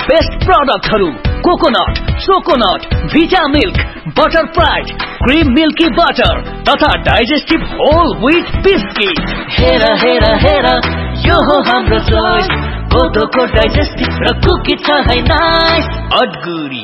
Best प्रोडक्टहरु coconut, चोकोनट, भिटा milk, butter fried, cream milky butter तथा digestive whole wheat biscuit. हेरा हेरा हेरा यो हो हाम्रो चोइस, कोदोको डाइजेस्टिभ र कुकी छ है नाइस अडगुडी।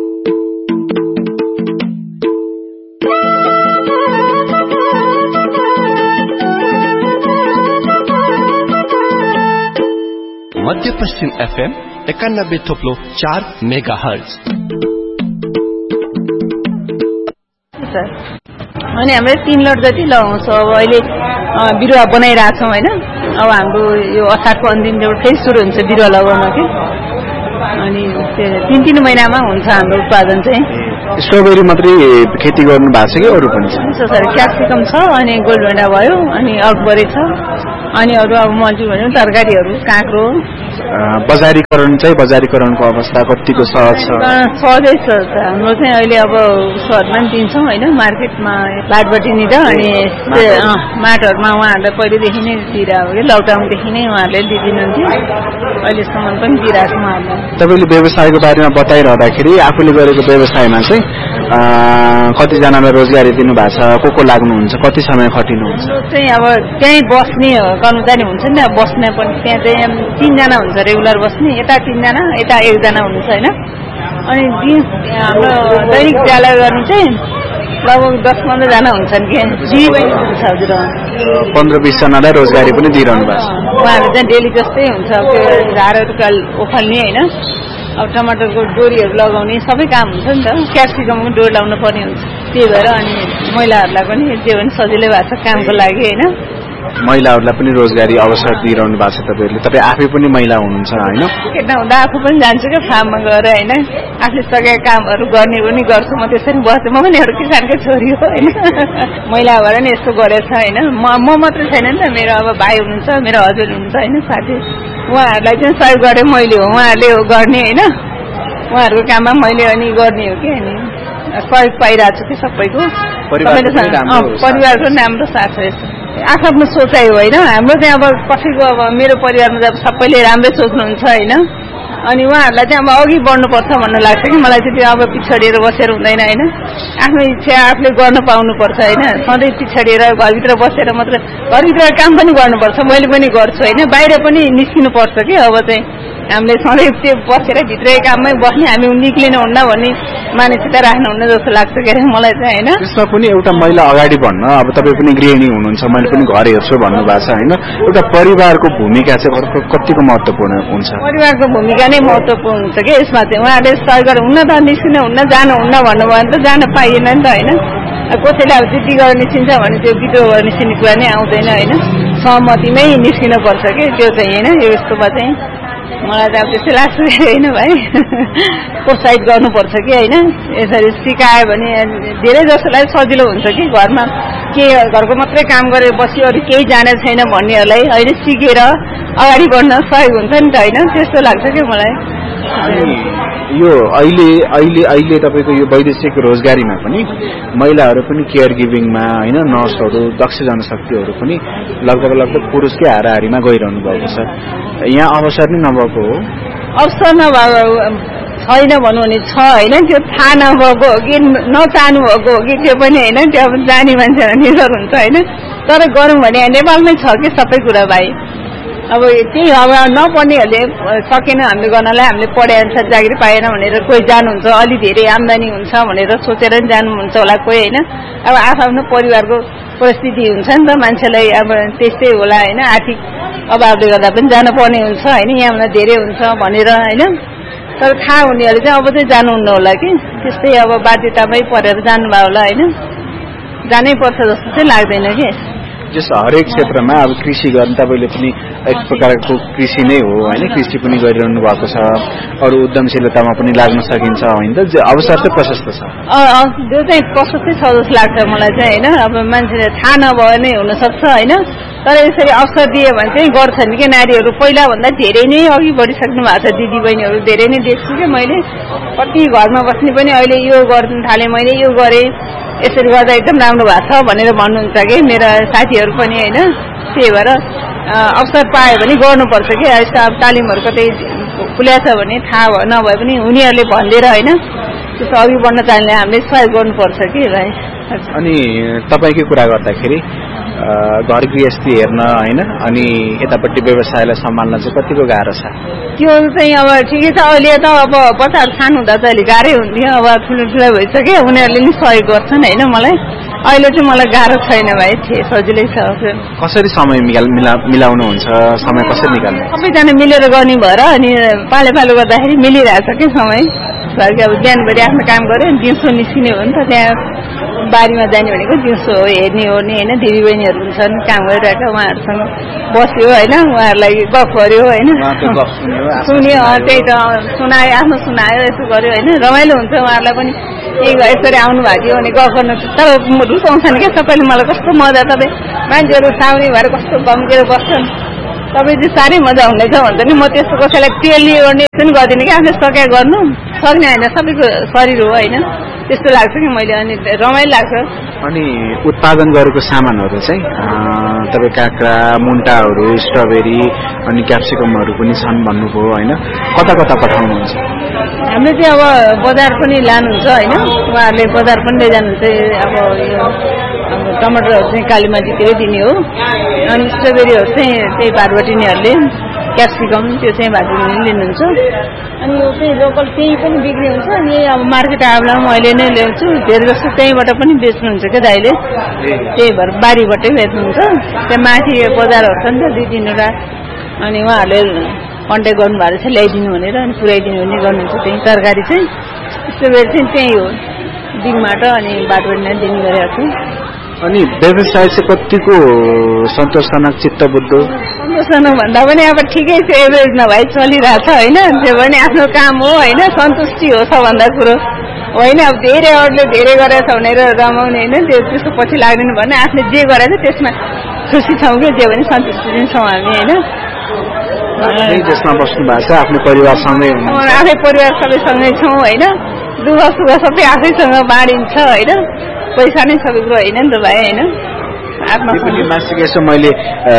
मध्य पश्चिम FM 91.4 मेगाहर्ज। अनि हामीले 3 लट जति लगाउँछौँ। अब अहिले बिरुवा बनाइरहेछौँ हैन। अब हाम्रो यो असारको अन्तिमबाट फेरि सुरु हुन्छ बिरुवा लगाउन के। अनि 3 महिनामा हुन्छ हाम्रो उत्पादन चाहिँ। स्ट्रबेरी मात्रै खेती गर्नु भएको छ कि अरू पनि छ? सर क्याप्सिकम छ, अनि गोल्डभेन्डा भयो, अनि अकबरी छ, अनि अरू अब मल्टी भन्यो तरकारीहरू काँक्रो। बजारीकरणको अवस्था कतिको सहज छ? सहजै छ हाम्रो चाहिँ अहिले अब सहरमा पनि दिन्छौँ हैन, मार्केटमा बाटबटी नि त। अनि माटहरूमा उहाँहरूलाई पहिलेदेखि नै दिइरहेको कि लकडाउनदेखि नै उहाँहरूले दिइदिनुहुन्थ्यो, अहिलेसम्म पनि दिइरहेको छ उहाँहरूलाई। तपाईँले व्यवसायको बारेमा बताइरहँदाखेरि आफूले गरेको व्यवसायमा चाहिँ कतिजनालाई रोजगारी दिनुभएको छ, को लाग्नुहुन्छ, कति समय खटिनुहुन्छ? चाहिँ अब त्यहीँ बस्ने कर्मचारी हुन्छ नि, बस्ने पनि त्यहाँ चाहिँ 3 जना हुन्छ रेगुलर बस्ने, यता 3 जना यता 1 जना हुनुहुन्छ हैन। अनि हाम्रो दैनिक ज्याला गर्ने चाहिँ लगभग 10-15 जना हुन्छन् कि हुन्छ। हजुर 15-20 जनालाई रोजगारी पनि दिइरहनु भएको छ। उहाँहरू चाहिँ डेली जस्तै हुन्छ, त्यो झारहरू ओखल्ने हैन, अब टमाटरको डोरीहरू लगाउने सबै काम हुन्छ नि त। क्याप्सिकमको डोरी लाउनु पर्ने हुन्छ, त्यही भएर अनि महिलाहरूलाई पनि जे पनि सजिलै भएको छ कामको लागि हैन। महिलाहरूलाई पनि रोजगारी अवसर दिइरहनु भएको छ तपाईँहरूले। तपाईँ आफै पनि महिला हुनुहुन्छ हैन? केटा हुँदा आफू पनि जान्छु क्या फार्ममा गएर हैन, आफूले सकेका कामहरू गर्ने पनि गर्छु। म त्यसरी बस्छु, म पनि एउटा किसानकै छोरी हो हैन। महिला भएर नि यस्तो गरेछ हैन। म मात्रै छैन नि त, मेरो अब भाइ हुनुहुन्छ, मेरो हजुर हुनुहुन्छ हैन, साथी। उहाँहरूलाई चाहिँ सहयोग गरे मैले हो, उहाँहरूले हो गर्ने हैन। उहाँहरूको काममा मैले अनि गर्ने हो कि, अनि सहयोग पाइरहेको छु कि सबैको। परिवारको राम्रो साथ रहेछ। आफ्नो सोचाइ हो होइन। हाम्रो चाहिँ अब कसैको अब मेरो परिवारमा चाहिँ सबैले राम्रै सोच्नुहुन्छ होइन। अनि उहाँहरूलाई चाहिँ अब अघि बढ्नुपर्छ भन्ने लाग्छ कि मलाई चाहिँ। त्यो अब पिछडिएर बसेर हुँदैन होइन, आफ्नो इच्छा आफूले गर्न पाउनुपर्छ होइन। सधैँ पिछडिएर घरभित्र बसेर मात्र, घरभित्र काम पनि गर्नुपर्छ, मैले पनि गर्छु होइन। बाहिर पनि निस्किनु पर्छ कि अब चाहिँ हामीले सधैँ त्यो बसेर भित्रै काममै बस्ने, हामी निक्लिनुहुन्न भन्ने मानसिकता राख्नुहुन्न जस्तो लाग्छ के अरे मलाई चाहिँ होइन। त्यसमा पनि एउटा महिला अगाडि बढ्न, अब तपाईँ पनि गृहिणी हुनुहुन्छ, मैले पनि घर हेर्छु भन्नुभएको छ होइन, एउटा परिवारको भूमिका चाहिँ कतिको महत्त्वपूर्ण हुन्छ? परिवारको भूमिका नै महत्त्वपूर्ण हुन्छ कि यसमा चाहिँ। उहाँहरूले सहयोग गरेर हुन्न त, निस्किनु हुन्न, जानुहुन्न भन्नुभयो भने त जान पाइएन नि त होइन। कसैले अब जिद्दी गरेर निस्किन्छ भने त्यो विद्रोह गरेर निस्किने कुरा नै आउँदैन होइन। सहमतिमै निस्किनु पर्छ कि त्यो चाहिँ होइन। यो यस्तोमा चाहिँ मलाई त अब त्यस्तै लाग्छ होइन भाइ, प्रोत्साहित गर्नुपर्छ कि होइन। यसरी सिकायो भने धेरै जसोलाई सजिलो हुन्छ कि घरमा के घरको मात्रै काम गरेर बसी अरू केही जाने छैन भन्नेहरूलाई अहिले सिकेर अगाडि बढ्न सहयोग हुन्छ नि त होइन। त्यस्तो लाग्छ कि मलाई। यो अहिले तपाईँको यो वैदेशिक रोजगारीमा पनि महिलाहरू पनि केयर गिभिङमा होइन, नर्सहरू, दक्ष जनशक्तिहरू पनि लगभग पुरुषकै हाराहारीमा गइरहनु भएको छ। यहाँ अवसर नै नभएको हो? अवसर नभएको छैन भनौँ भने छ होइन। त्यो थाहा नभएको हो कि नचाहनु भएको हो कि त्यो पनि होइन। त्यो अब जाने मान्छेहरू निर्भर हुन्छ होइन। तर गरौँ भने नेपालमै छ कि सबै कुरा भाइ। अब त्यही अब नपढ्नेहरूले सकेन हामीले गर्नलाई, हामीले पढे अनुसार जागिर पाएन भनेर कोही जानुहुन्छ, अलि धेरै आम्दानी हुन्छ भनेर सोचेर नि जानुहुन्छ होला कोही होइन। अब आफ्नो परिवारको परिस्थिति हुन्छ नि त, मान्छेलाई अब त्यस्तै होला होइन। आर्थिक अभावले गर्दा पनि जानुपर्ने हुन्छ होइन, यहाँभन्दा धेरै हुन्छ भनेर होइन। तर थाहा हुनेहरूले चाहिँ अब चाहिँ जानुहुन्न होला कि, त्यस्तै अब बाध्यतामै परेर जानुभयो होला होइन। जानै पर्छ जस्तो चाहिँ लाग्दैन कि। जस्तो हरेक क्षेत्रमा अब कृषि गर्ने, तपाईँले पनि एक प्रकारको कृषि नै हो होइन, कृषि पनि गरिरहनु भएको छ, अरू उद्यमशीलतामा पनि लाग्न सकिन्छ होइन त। अवसर चाहिँ प्रशस्त छ। त्यो चाहिँ प्रशस्तै छ जस्तो लाग्छ मलाई चाहिँ होइन। अब मान्छेले थाहा नभए नै हुनसक्छ होइन। तर यसरी अवसर दियो भने चाहिँ गर्छन् कि नारीहरू। पहिलाभन्दा धेरै नै अघि बढिसक्नु भएको छ दिदी बहिनीहरू, धेरै नै देख्छु कि मैले। कति घरमा बस्ने पनि अहिले यो गर्नु थालेँ, मैले यो गरेँ, यसरी गर्दा एकदम राम्रो भएको छ भनेर भन्नुहुन्छ कि मेरा साथीहरू पनि होइन। त्यही भएर अवसर पायो भने गर्नुपर्छ कि। यस्तो अब तालिमहरू कतै खुल्या छ भने थाहा नभए पनि उनीहरूले भनिदिएर होइन त्यसो अघि बढ्न चाहने हामीले सहयोग गर्नुपर्छ कि भाइ। अनि तपाईँकै कुरा गर्दाखेरि घर गृहस्थी हेर्न होइन अनि यतापट्टि व्यवसायलाई सम्हाल्न चाहिँ कतिको गाह्रो छ? त्यो चाहिँ अब ठिकै छ। अहिले त अब बच्चाहरू सानो हुँदा त अहिले गाह्रै हुन्थ्यो, अब ठुलो भइसक्यो उनीहरूले नि सहयोग गर्छन् होइन मलाई। अहिले चाहिँ मलाई गाह्रो छैन भाइ, सजिलै छ। कसरी समय मिलाउनुहुन्छ? समय कसरी निकाल्नु? सबैजना मिलेर गर्ने भएर अनि पालो गर्दाखेरि मिलिरहेछ कि समय। अब बिहानभरि आफ्नो काम गऱ्यो अनि दिउँसो निस्किने हो नि त, त्यहाँ बारीमा जाने भनेको दिउँसो हो, हेर्ने ओर्ने होइन। दिदीबहिनीहरू हुन्छन् काम गरिरहेका, उहाँहरूसँग बस्यो होइन, उहाँहरूलाई गफ गर्यो होइन, सुन्यो, त्यही त सुनायो, आफ्नो सुनायो, यसो गर्यो होइन। रमाइलो हुन्छ उहाँहरूलाई पनि यसरी आउनु भएको थियो भने गफ गर्नु तर रुचाउँछन् क्या सबैले। मलाई कस्तो मजा, तपाईँ मान्छेहरू साउने भएर कस्तो गम्केर बस्छन्, तपाईँ चाहिँ साह्रै मजा हुँदैछ भन्छ नि। म त्यस्तो कसैलाई टेल्ने गर्ने पनि गर्दिनँ कि, आफूले सके गर्नु सक्ने होइन, सबैको शरीर हो होइन, त्यस्तो लाग्छ कि मैले। अनि रमाइलो लाग्छ। अनि उत्पादन गरेको सामानहरू चाहिँ तपाईँ काँक्रा, मुन्टाहरू, स्ट्रबेरी अनि क्याप्सिकमहरू पनि छन् भन्नुभयो होइन, कता कता पठाउनुहुन्छ? हामीले चाहिँ अब बजार पनि लानुहुन्छ होइन, उहाँहरूले बजार पनि लैजानुहुन्छ। अब यो टमाटरहरू चाहिँ कालीमाटीतिरै दिने हो, अनि स्ट्रबेरीहरू चाहिँ त्यही भाटबटिनीहरूले, क्याप्सिकम त्यो चाहिँ भाटबटिनीले लिनुहुन्छ। अनि यो चाहिँ लोकल त्यही पनि बिक्री हुन्छ। अनि अब मार्केट आउला मैले नै ल्याउँछु, धेरै जस्तो त्यहीँबाट पनि बेच्नुहुन्छ क्या दाइले, त्यही भएर बारीबाटै बेच्नुहुन्छ। त्यहाँ माथि बजारहरू छ नि त 2-3वटा, अनि उहाँहरूले कन्ट्याक्ट गर्नुभएको छ ल्याइदिनु भनेर, अनि पुऱ्याइदिनु भने गर्नुहुन्छ। त्यही तरकारी चाहिँ स्ट्रबेरी चाहिँ त्यही हो दिङबाट अनि बाटोबाट दिने गरेको छु। अनि व्यवसाय चाहिँ कतिको सन्तोषजनक, चित्तबुद्ध? सन्तोषजनक भन्दा पनि अब ठिकै छ, एभरेज नभए चलिरहेछ होइन। त्यो पनि आफ्नो काम हो होइन, सन्तुष्टि हो सबभन्दा कुरो होइन। अब धेरै अरूले धेरै गरेछ भनेर रमाउने होइन, त्यसको पछि लाग्दैन भने आफूले जे गरेछ त्यसमा खुसी छौँ कि, जे भने सन्तुष्टि चाहिँ छौँ हामी होइन। देशमा बस्नु भएको छ, आफ्नो परिवारसँगै आफै परिवार सबैसँगै छौँ होइन। दुःख सुख सबै आफैसँग बाँडिन्छ होइन, पैसा नै सबै कुरो होइन नि त भाइ होइन। मासिक यसो मैले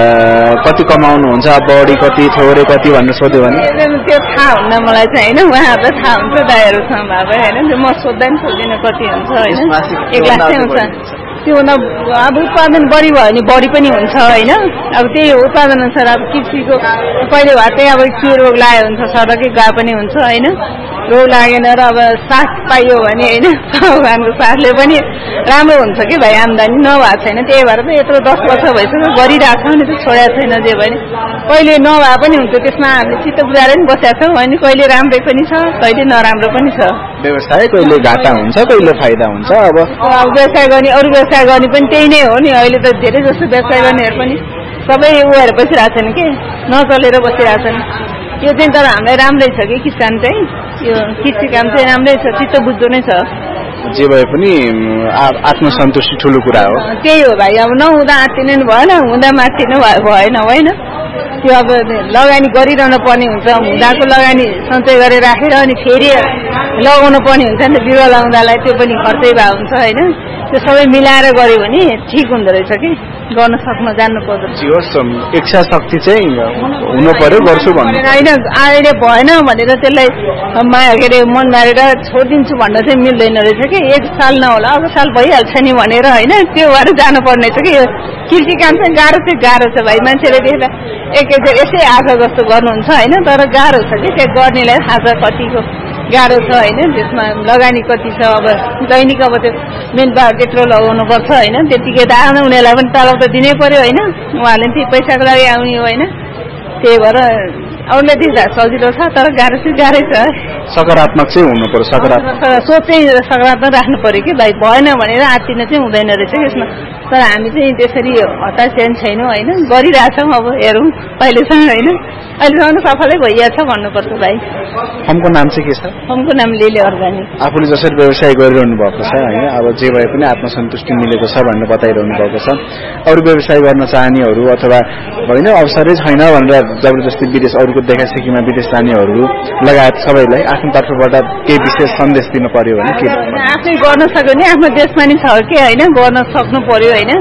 कति कमाउनुहुन्छ, बढी कति, थोरै कति भनेर सोध्यो भने त्यो थाहा हुन्न मलाई चाहिँ होइन, उहाँहरू त थाहा हुन्छ दाइहरूसँग भएको होइन। म सोध्दा पनि सोध्दिनँ कति हुन्छ होइन, 1 लाख चाहिँ हुन्छ। त्योभन्दा अब उत्पादन बढी भयो भने बढी पनि हुन्छ होइन। अब त्यही उत्पादन अनुसार अब कृषिको कहिले भए चाहिँ अब के रोग लाग्यो हुन्छ, सडकै गए पनि हुन्छ होइन। रोग लागेन र अब साथ पाइयो भने होइन, भगवानको साथले पनि राम्रो हुन्छ कि भाइ। आम्दानी नभएको छैन, त्यही भएर त यत्रो 10 वर्ष भइसक्यो गरिरहेको छौँ नि, त छोडेको छैन। जे भने कहिले नभए पनि हुन्छ, त्यसमा हामीले चित्त बुझाएर पनि बसेका छौँ होइन। कहिले राम्रै पनि छ, कहिले नराम्रो पनि छ। व्यवसाय कहिले घाटा हुन्छ, कहिले फाइदा हुन्छ। अब व्यवसाय गर्ने, अरू व्यवसाय गर्ने पनि त्यही नै हो नि। अहिले त धेरै जस्तो व्यवसाय गर्नेहरू पनि सबै उयोहरू बसिरहेछन् कि, नचलेर बसिरहेछन्। यो चाहिँ तर हामीलाई राम्रै छ कि किसान चाहिँ, यो कृषि काम चाहिँ राम्रै छ, चित्त बुझ्दो नै छ। जे भए पनि आत्मसन्तुष्टि ठुलो कुरा हो। त्यही हो भाइ, अब नहुँदा आत्तिनु भएन, हुँदा मात्तिनु भएन होइन। त्यो अब लगानी गरिरहनु पर्ने हुन्छ, हुँदाको लगानी सञ्चय गरेर राखेर अनि फेरि लगाउनु पर्ने हुन्छ नि त, बिरुवा लगाउँदालाई त्यो पनि खर्चै भएको हुन्छ होइन। त्यो सबै मिलाएर गऱ्यो भने ठिक हुँदो रहेछ कि, गर्न सक्न जान्नु पर्दो रहेछ। इच्छा शक्ति चाहिँ हुनु पर्यो, गर्छु भन्नु होइन। अहिले भएन भनेर त्यसलाई के अरे मन मारेर छोडिदिन्छु भन्न चाहिँ मिल्दैन रहेछ कि। 1 साल नहोला, अर्को साल भइहाल्छ नि भनेर होइन, त्यो भएर जानुपर्ने छ कि। यो कृषि काम चाहिँ गाह्रो छ भाइ। मान्छेले देख्दा एकैचोटि यसै आशा जस्तो गर्नुहुन्छ होइन, तर गाह्रो छ कि, त्यो गर्नेलाई थाहा छ कतिको गाह्रो छ होइन। त्यसमा लगानी कति छ, अब दैनिक अब त्यो मेन पावर त्यत्रो लगाउनु पर्छ होइन। त्यतिकै त आउनु उनीहरूलाई पनि तलब त दिनै पर्यो होइन, उहाँहरूले पनि त्यही पैसाको लागि आउने हो होइन। त्यही भएर अरूले देख्दा सजिलो छ, तर गाह्रो चाहिँ गाह्रै छ। सकारात्मक चाहिँ हुनु पर्यो, सकारात्मक सोच चाहिँ सकारात्मक राख्नु पर्यो कि भाइ। भएन भनेर आत्तिन चाहिँ हुँदैन रहेछ यसमा। तर हामी चाहिँ त्यसरी हताश छैनौँ होइन, गरिरहेछौँ। अब हेरौँ अहिलेसम्म होइन, अहिलेसम्म सफलै भइहाल्छ भन्नुपर्छ भाइ। फर्मको नाम चाहिँ के छ? फर्मको नाम लिले अर्गानिक। आफूले जसरी व्यवसाय गरिरहनु भएको छ होइन, अब जे भए पनि आत्मसन्तुष्टि मिलेको छ भनेर बताइरहनु भएको छ। अरू व्यवसाय गर्न चाहनेहरू अथवा होइन अवसरै छैन भनेर जबरजस्ती विदेश, अरूको देखासेखीमा विदेश जानेहरू लगायत सबैलाई आफ्नो तर्फबाट केही विशेष सन्देश दिनु पर्यो भने के? आफै गर्न सक्यो भने आफ्नो देशमा नि छ कि होइन, गर्न सक्नु पर्यो होइन।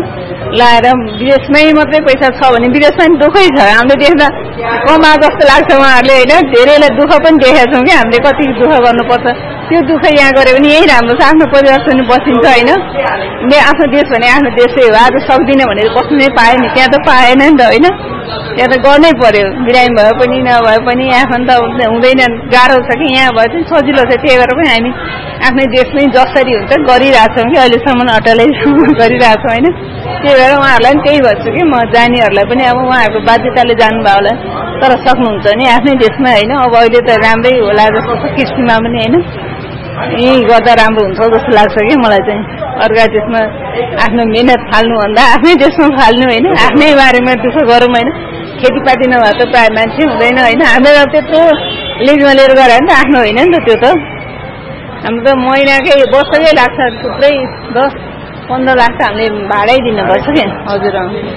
लाएर विदेशमै मात्रै पैसा छ भने विदेशमा पनि दुःखै छ। हामीले देख्दा कमा जस्तो लाग्छ उहाँहरूले होइन। धेरैलाई दुःख पनि देखेका छौँ कि हामीले कति दुःख गर्नुपर्छ। त्यो दुःख यहाँ गऱ्यो भने यही राम्रो छ, आफ्नो परिवार पनि बसिन्छ होइन। आफ्नो देश भने आफ्नो देशै हो। आज सक्दिनँ भनेर बस्नु नै पायो नि, त्यहाँ त पाएन नि त होइन। त्यहाँ त गर्नै पर्यो, बिरामी भए पनि नभए पनि आफन्त हुँदैन, गाह्रो छ कि। यहाँ भए पनि सजिलो छ, त्यही भएर पनि हामी आफ्नै देशमै जसरी हुन्छ गरिरहेछौँ कि अहिलेसम्म अटलैसम्म गरिरहेछौँ होइन। त्यही भएर उहाँहरूलाई पनि त्यही भन्छु कि म जानेहरूलाई पनि अब उहाँहरूको बाध्यताले जानुभयो होला, तर सक्नुहुन्छ नि आफ्नै देशमा होइन। अब अहिले त राम्रै होला जस्तो छ कृषिमा पनि होइन। यहीँ गर्दा राम्रो हुन्छ जस्तो लाग्छ कि मलाई चाहिँ। अर्का देशमा आफ्नो मेहनत फाल्नुभन्दा आफ्नै देशमा फाल्नु होइन। आफ्नै बारेमा दुःख गरौँ होइन। खेतीपाती नभए त प्रायः मान्छे हुँदैन होइन। हामीलाई त्यत्रो लिजमा लिएर गएर नि त आफ्नो होइन नि त त्यो त। हाम्रो त महिनाकै वर्षकै लाग्छ, थुप्रै 10-15 लाख त हामीले भाडै दिनुपर्छ कि हजुर।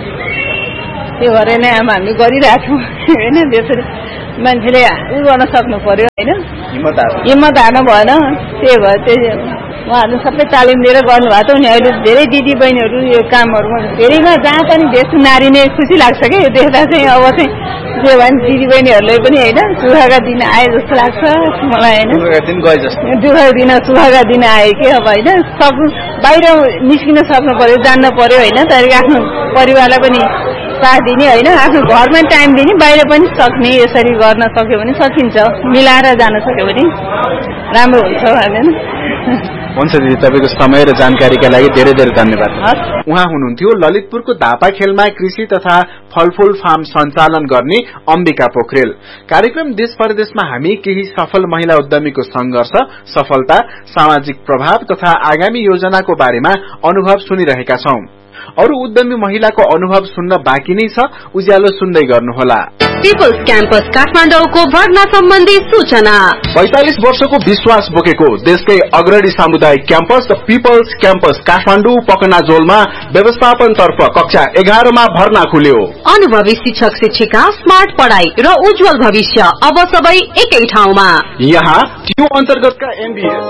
त्यो भएर नै अब हामीले गरिरहेछौँ होइन। त्यसरी मान्छेले उ गर्न सक्नु पर्यो होइन, हिम्मत हार्नु भएन। त्यही भयो, त्यही उहाँहरू सबै तालिम दिएर गर्नुभएको त। उनी अहिले धेरै दिदी बहिनीहरू यो कामहरूमा धेरैमा जहाँ पनि देश नारी नै खुसी लाग्छ क्या यो देख्दा चाहिँ। अब चाहिँ त्यो भयो भने दिदी बहिनीहरूलाई पनि होइन सुखका दिन आए जस्तो लाग्छ मलाई होइन। दुःखका दिन सुखका दिन आए कि अब होइन। सक्नु बाहिर निस्किन सक्नु पर्यो, जान्न पर्यो होइन। तर आफ्नो परिवारलाई पनि साथ दिने होइन, आफ्नो घरमा टाइम दिने, बाहिर पनि सक्ने। यसरी गर्न सक्यो भने सकिन्छ, मिलाएर जान सक्यो भने राम्रो हुन्छ होइन। हुन्छ दिदी, तपाईँको समय र जानकारीका लागि धेरै धेरै धन्यवाद। उहाँ हुनुहुन्थ्यो ललितपुरको धापाखेलमा कृषि तथा फलफूल फार्म सञ्चालन गर्ने अम्बिका पोखरेल। कार्यक्रम देश परदेशमा हामी केही सफल महिला उद्यमीको संघर्ष, सफलता, सामाजिक प्रभाव तथा आगामी योजनाको बारेमा अनुभव सुनिरहेका छौं। अरू उद्यमी महिलाको अनुभव सुन्न बाँकी नै छ, उज्यालो सुन्दै गर्नुहोला। पिपल्स क्याम्पस काठमाडौँको भर्ना सम्बन्धी सूचना। 45 वर्षको विश्वास बोकेको देशकै अग्रणी सामुदायिक campus the people's campus Kathmandu पकनाजोलमा व्यवस्थापन तर्फ कक्षा 11 मा भर्ना खुल्यो। अनुभवी शिक्षक शिक्षिका, स्मार्ट पढाई र उज्जवल भविष्य अब सबै एकै ठाउँमा। यहाँ ट्यू अन्तर्गतका एमबीए।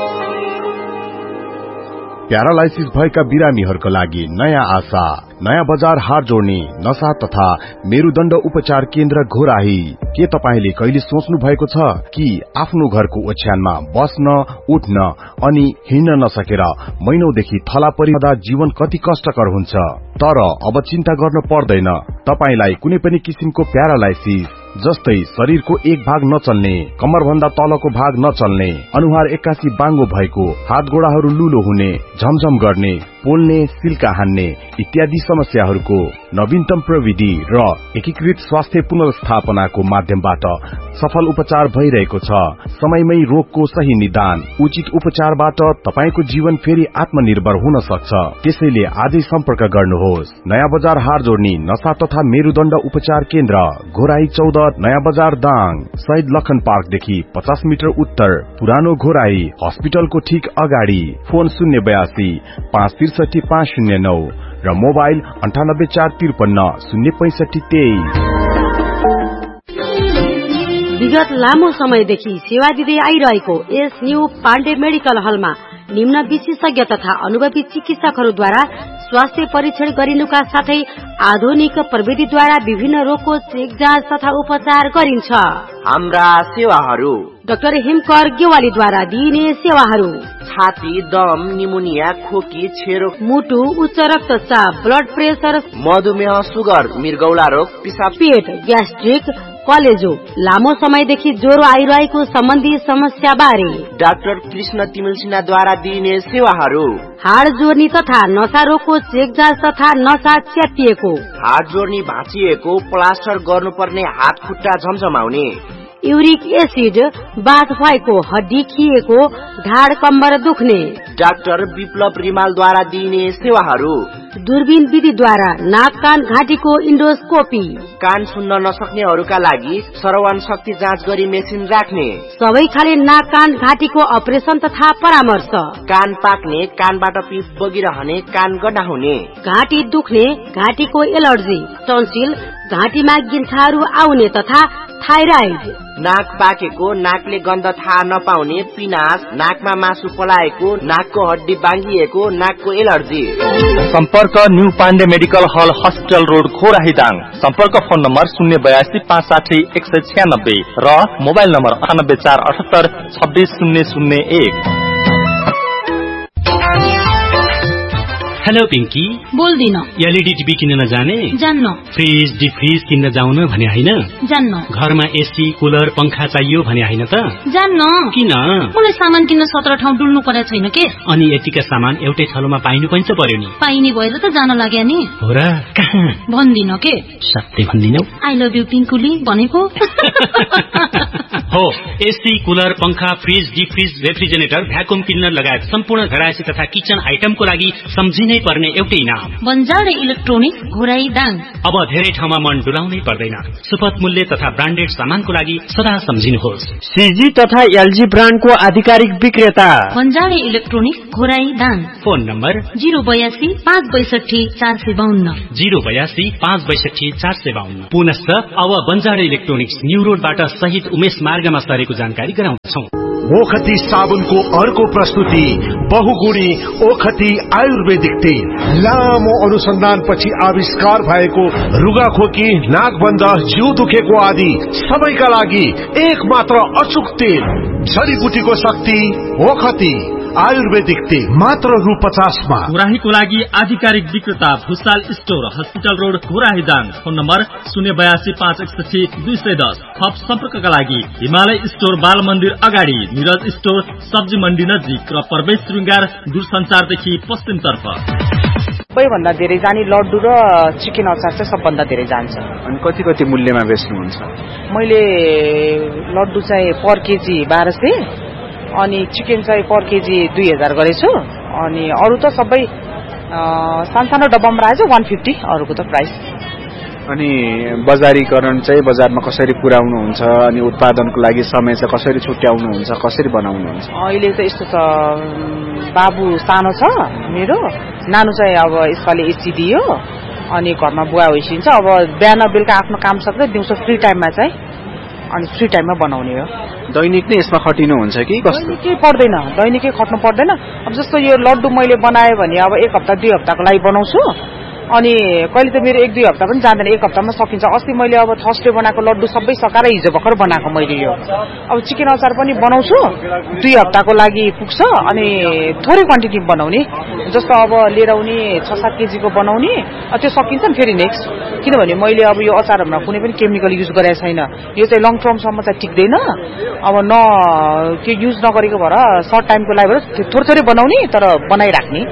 प्यारालाइसिस भएका बिरामीहरूका लागि नयाँ आशा, नयाँ बजार हार जोड्ने नशा तथा मेरुदण्ड उपचार केन्द्र घोराही। के तपाईले कहिले सोच्नु भएको छ कि आफ्नो घरको ओछ्यानमा बस्न, उठ्न अनि हिँड्न नसकेर महिनौदेखि थला परिरहँदा जीवन कति कष्टकर हुन्छ? तर अब चिन्ता गर्न पर्दैन। तपाईलाई कुनै पनि किसिमको प्यारालाइसिस जस्तै शरीरको एक भाग नचल्ने, कम्मरभन्दा तलको भाग नचल्ने, अनुहार एक्कासी बाङ्गो भएको, हात गोडाहरू लुलो हुने, झमझम गर्ने, पोल्ने, सिल्का हान्ने इत्यादि समस्याहरूको नवीनतम प्रविधि र एकीकृत स्वास्थ्य पुनर्स्थापनाको माध्यमबाट सफल उपचार भइरहेको छ। समयमै रोगको सही निदान, उचित उपचारबाट तपाईको जीवन फेरि आत्मनिर्भर हुन सक्छ। त्यसैले आजै सम्पर्क गर्नुहोस्। नयाँ बजार हार जोड्ने नशा तथा मेरुदण्ड उपचार केन्द्र घोराही 14 नयाँ बजार दाङ, शहीद लखन पार्कदेखि 50 मिटर उत्तर, पुरानो घोराही हस्पिटलको ठीक अगाडि। फोन 082-563-509 र मोबाइल 98-453-065-23। विगत लामो समयदेखि सेवा दिँदै आइरहेको एस न्यू पाण्डे मेडिकल हलमा निम्न विशेषज्ञ तथा अनुभवी चिकित्सकहरूद्वारा स्वास्थ्य परीक्षण गरिनुका साथै आधुनिक प्रविधिद्वारा विभिन्न रोगको चेक जाँच तथा उपचार गरिन्छ। हाम्रा सेवाहरू: डाक्टर हिमकर गेवालीद्वारा दिइने सेवाहरू: छाती, दम, निमोनिया, खोकी, छेरो, मुटु, उच्च रक्तचाप, ब्लड प्रेसर, मधुमेह, सुगर, मृगौला रोग, पिसाब, पेट, ग्यास्ट्रिक, कलेजो, लामो समयदेखि ज्वरो आइरहेको सम्बन्धी समस्या बारे डाक्टर कृष्ण तिमिल सिन्हाद्वारा दिइने सेवाहरू: हाड जोड्ने तथा नशा रोगको चेक जाँच तथा नशा च्यातिएको, हाड जोड्ने भाँचिएको, प्लास्टर गर्नुपर्ने हात खुट्टा झमझमाउने, युरिक एसिड, बाथ भएको, हड्डी खिएको, ढाड कम्बर दुख्ने, डाक्टर विप्लव रिमालद्वारा दिइने सेवाहरू: दूरबीन विधिद्वारा नाक कान घाँटीको इन्डोस्कोपी, कान सुन्न नसक्नेहरूका लागि श्रवण शक्ति जाँच गरी मेसिन राख्ने, सबै खाले नाक कान घाँटीको अपरेसन तथा परामर्श, कान पाक्ने, कानबाट पिप बगिरहने, कान गड्डा हुने, घाँटी दुख्ने, घाँटीको एलर्जी, टन्सिल, घाँटीमा गिल्छाहरू आउने तथा थाइराइड, नाक पाकेको, नाकले गन्ध थाहा नपाउने, पिनास, नाकमा मासु पलाएको, नाकको हड्डी बाङ्गिएको, नाकको एलर्जी। सम्पर्क न्यू पाण्डे मेडिकल हल हस्पिटल रोड खोराहीदाङ। सम्पर्क फोन नम्बर 082 560 196 र mobile number 94 478 26 001। Hello Pinky, बोल्दिन। LED TV किन्न जाने? जान्न। फ्रिज डिफ्रिज किन्न जाउन भने हैन? जान्न। घरमा एसी कुलर पंखा चाहियो भने हैन त? जान्न। किन? मलाई सामान किन्न 17 ठाउँ डुल्नु पर्या छैन के? अनि यतिका सामान एउटै छलोमा पाइनु पनि त पर्यो नि। पाइने भएर त जान लाग्या नि। हो र? कहाँ? भन्दिन के। सत्य भन्दिनौ? आई लभ यु पिंकुली भनेको। हो, एसी कुलर पंखा फ्रिज डिफ्रिज रेफ्रिजरेटर भ्याकुम क्लिनर लगायत सम्पूर्ण घरायसी तथा किचन आइटमको लागि सम्झिनै पर्ने एउटै नाम बन्जारे इलेक्ट्रोनिक्स घोराई दाङ। अब धेरै ठाउँमा मन डुलाउनै पर्दैन। सुपथ मूल्य तथा ब्रान्डेड सामानको लागि सदा सम्झिनुहोस्। सीजी तथा एलजी ब्रान्डको आधिकारिक विक्रेता बन्जारे electronics Ghorahi Dang. Phone number 082 562 452 082 562 452। पुनश्च अब बन्जारे इलेक्ट्रोनिक्स न्यू रोडबाट शहीद उमेश मार्गमा सरेको जानकारी गराउँछौं। ओखती साबुनको अर्को प्रस्तुति बहुगुणी ओखती आयुर्वेदिक तेल। लामो अनुसन्धानपछि आविष्कार भएको रुगाखोकी, नाकबन्ध, जिउ दुखेको आदि सबैका लागि एक मात्र अचूक तेल। जडीबुटीको शक्ति ओखती आयुर्वेदिक तेल मात्र रु 50 मा। गुराहीको लागि आधिकारिक विक्रेता Bhusal store hospital road गुराही Dang. Phone number 082 561 210। थप सम्पर्कका लागि हिमालय स्टोर बाल मन्दिर अगाडि, निरज स्टोर सब्जी मण्डी नजिक र प्रवेश श्रृंगार दूरसञ्चारदेखि पश्चिमतर्फ। सबैभन्दा धेरै जाने लड्डु र चिकन अचार चाहिँ सबभन्दा धेरै जान्छ। अनि कति कति मूल्यमा बेच्नुहुन्छ? मैले लड्डु चाहिँ पर केजी 1200 अनि चिकन चाहिँ पर केजी 2000 गरेछु। अनि अरू त सबै सानो डब्बामा राखेको 150 अरूको त प्राइस। अनि बजारीकरण चाहिँ बजारमा कसरी पुर्याउनुहुन्छ? अनि उत्पादनको लागि समय चाहिँ कसरी छुट्याउनुहुन्छ? कसरी बनाउनुहुन्छ? अहिले त यस्तो छ, बाबु सानो छ मेरो, नानु चाहिँ अब यसपालि एसी दियो अनि घरमा बुवा होइसिन्छ। अब बिहान बेलुका आफ्नो काम सक्दै दिउँसो फ्री टाइममा चाहिँ अनि फ्री टाइममा बनाउने हो। दैनिक नै यसमा खटिनु हुन्छ कि कस्तो? दैनिकै पर्दैन, दैनिकै खट्नु पर्दैन। अब जस्तो यो लड्डु मैले बनाएँ भने अब 1 हप्ता 2 हप्ताको लागि बनाउँछु। अनि कहिले त मेरो 1-2 हप्ता पनि जाँदैन, 1 हप्तामा सकिन्छ। अस्ति मैले अब थर्सडे बनाएको लड्डु सबै सकाएर हिजो भर्खर बनाएको मैले यो। अब चिकन अचार पनि बनाउँछु, 2 हप्ताको लागि पुग्छ। अनि थोरै क्वान्टिटी बनाउने, जस्तो अब लिएर आउने 6-7 केजीको बनाउने, त्यो सकिन्छ नि फेरि नेक्स्ट। किनभने मैले अब यो अचारमा कुनै पनि केमिकल युज गरेको छैन। यो चाहिँ लङ टर्मसम्म चाहिँ टिक्दैन। अब न त्यो युज नगरेको भएर सर्ट टाइमको लागि थोरै थोरै बनाउने तर बनाइराख्ने।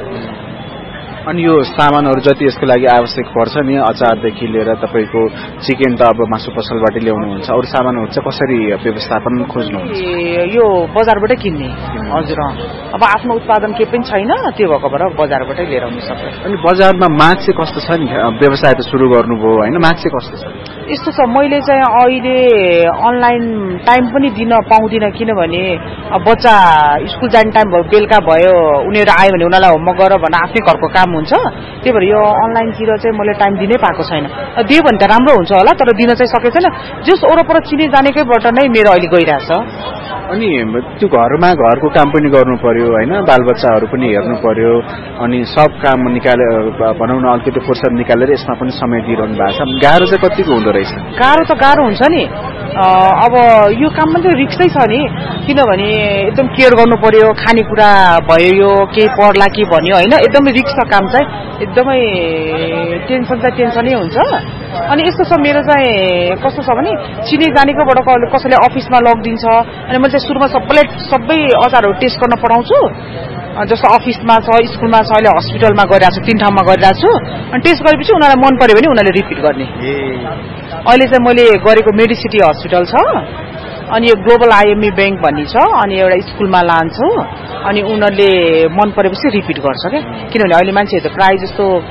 अनि यो सामानहरू जति यसको लागि आवश्यक पर्छ नि, अचारदेखि लिएर तपाईँको चिकन त अब मासु पसलबाट ल्याउनुहुन्छ, अरू सामानहरू चाहिँ कसरी व्यवस्थापन खोज्नुहुन्छ? यो बजारबाटै किन्ने। हजुर, अब आफ्नो उत्पादन केही पनि छैन, त्यो भएको भएर बजारबाटै लिएर आउनु सक्छ। अनि बजारमा माग चाहिँ कस्तो छ नि? व्यवसाय त सुरु गर्नुभयो होइन, माग चाहिँ कस्तो छ? यस्तो छ, मैले चाहिँ अहिले अनलाइन टाइम पनि दिन पाउँदिनँ। किनभने बच्चा स्कुल जाने टाइम भयो, बेलुका भयो, उनीहरू आयो भने उनीहरूलाई होमवर्क गर भनेर आफ्नै घरको काम हुन्छ। त्यही भएर यो अनलाइनतिर चाहिँ मैले टाइम दिनै पाएको छैन। दियो भने त राम्रो हुन्छ होला, तर दिन चाहिँ सकेको छैन। जस वरपर चिने जानेकैबाट नै मेरो अहिले गइरहेछ। अनि त्यो घरमा घरको काम पनि गर्नु पर्यो होइन, बालबच्चाहरू पनि हेर्नु पर्यो। अनि सब काम भनौँ न अलिकति फुर्सद निकालेर यसमा पनि समय दिइरहनु भएको छ। गाह्रो चाहिँ कतिको हुँदो रहेछ? गाह्रो त गाह्रो हुन्छ नि। अब यो काममा चाहिँ रिक्सै छ नि, किनभने एकदम केयर गर्नु पर्यो। खानेकुरा भयो, यो केही पर्ला के भन्यो होइन, एकदमै रिक्स छ काम चाहिँ। एकदमै टेन्सन चाहिँ टेन्सनै हुन्छ। अनि यस्तो छ, मेरो चाहिँ कस्तो छ भने चिने जानेकोबाट कसैले अफिसमा लगिदिन्छ। अनि मैले चाहिँ सुरुमा सबै अचारहरू टेस्ट गर्न पठाउँछु। जस्तो अफिसमा छ, स्कुलमा छ, अहिले हस्पिटलमा गरिरहेको छु, 3 ठाउँमा गरिरहेको छु। अनि टेस्ट गरेपछि उनीहरूलाई मन पर्यो भने उनीहरूले रिपिट गर्ने। अहिले चाहिँ मैले गरेको मेडिसिटी हस्पिटल छ, अनि यो ग्लोबल आइएमई ब्याङ्क भन्ने छ, अनि एउटा स्कुलमा लान्छु। अनि उनीहरूले मन परेपछि रिपिट गर्छ क्या। किनभने अहिले मान्छेहरू त प्रायः जस्तो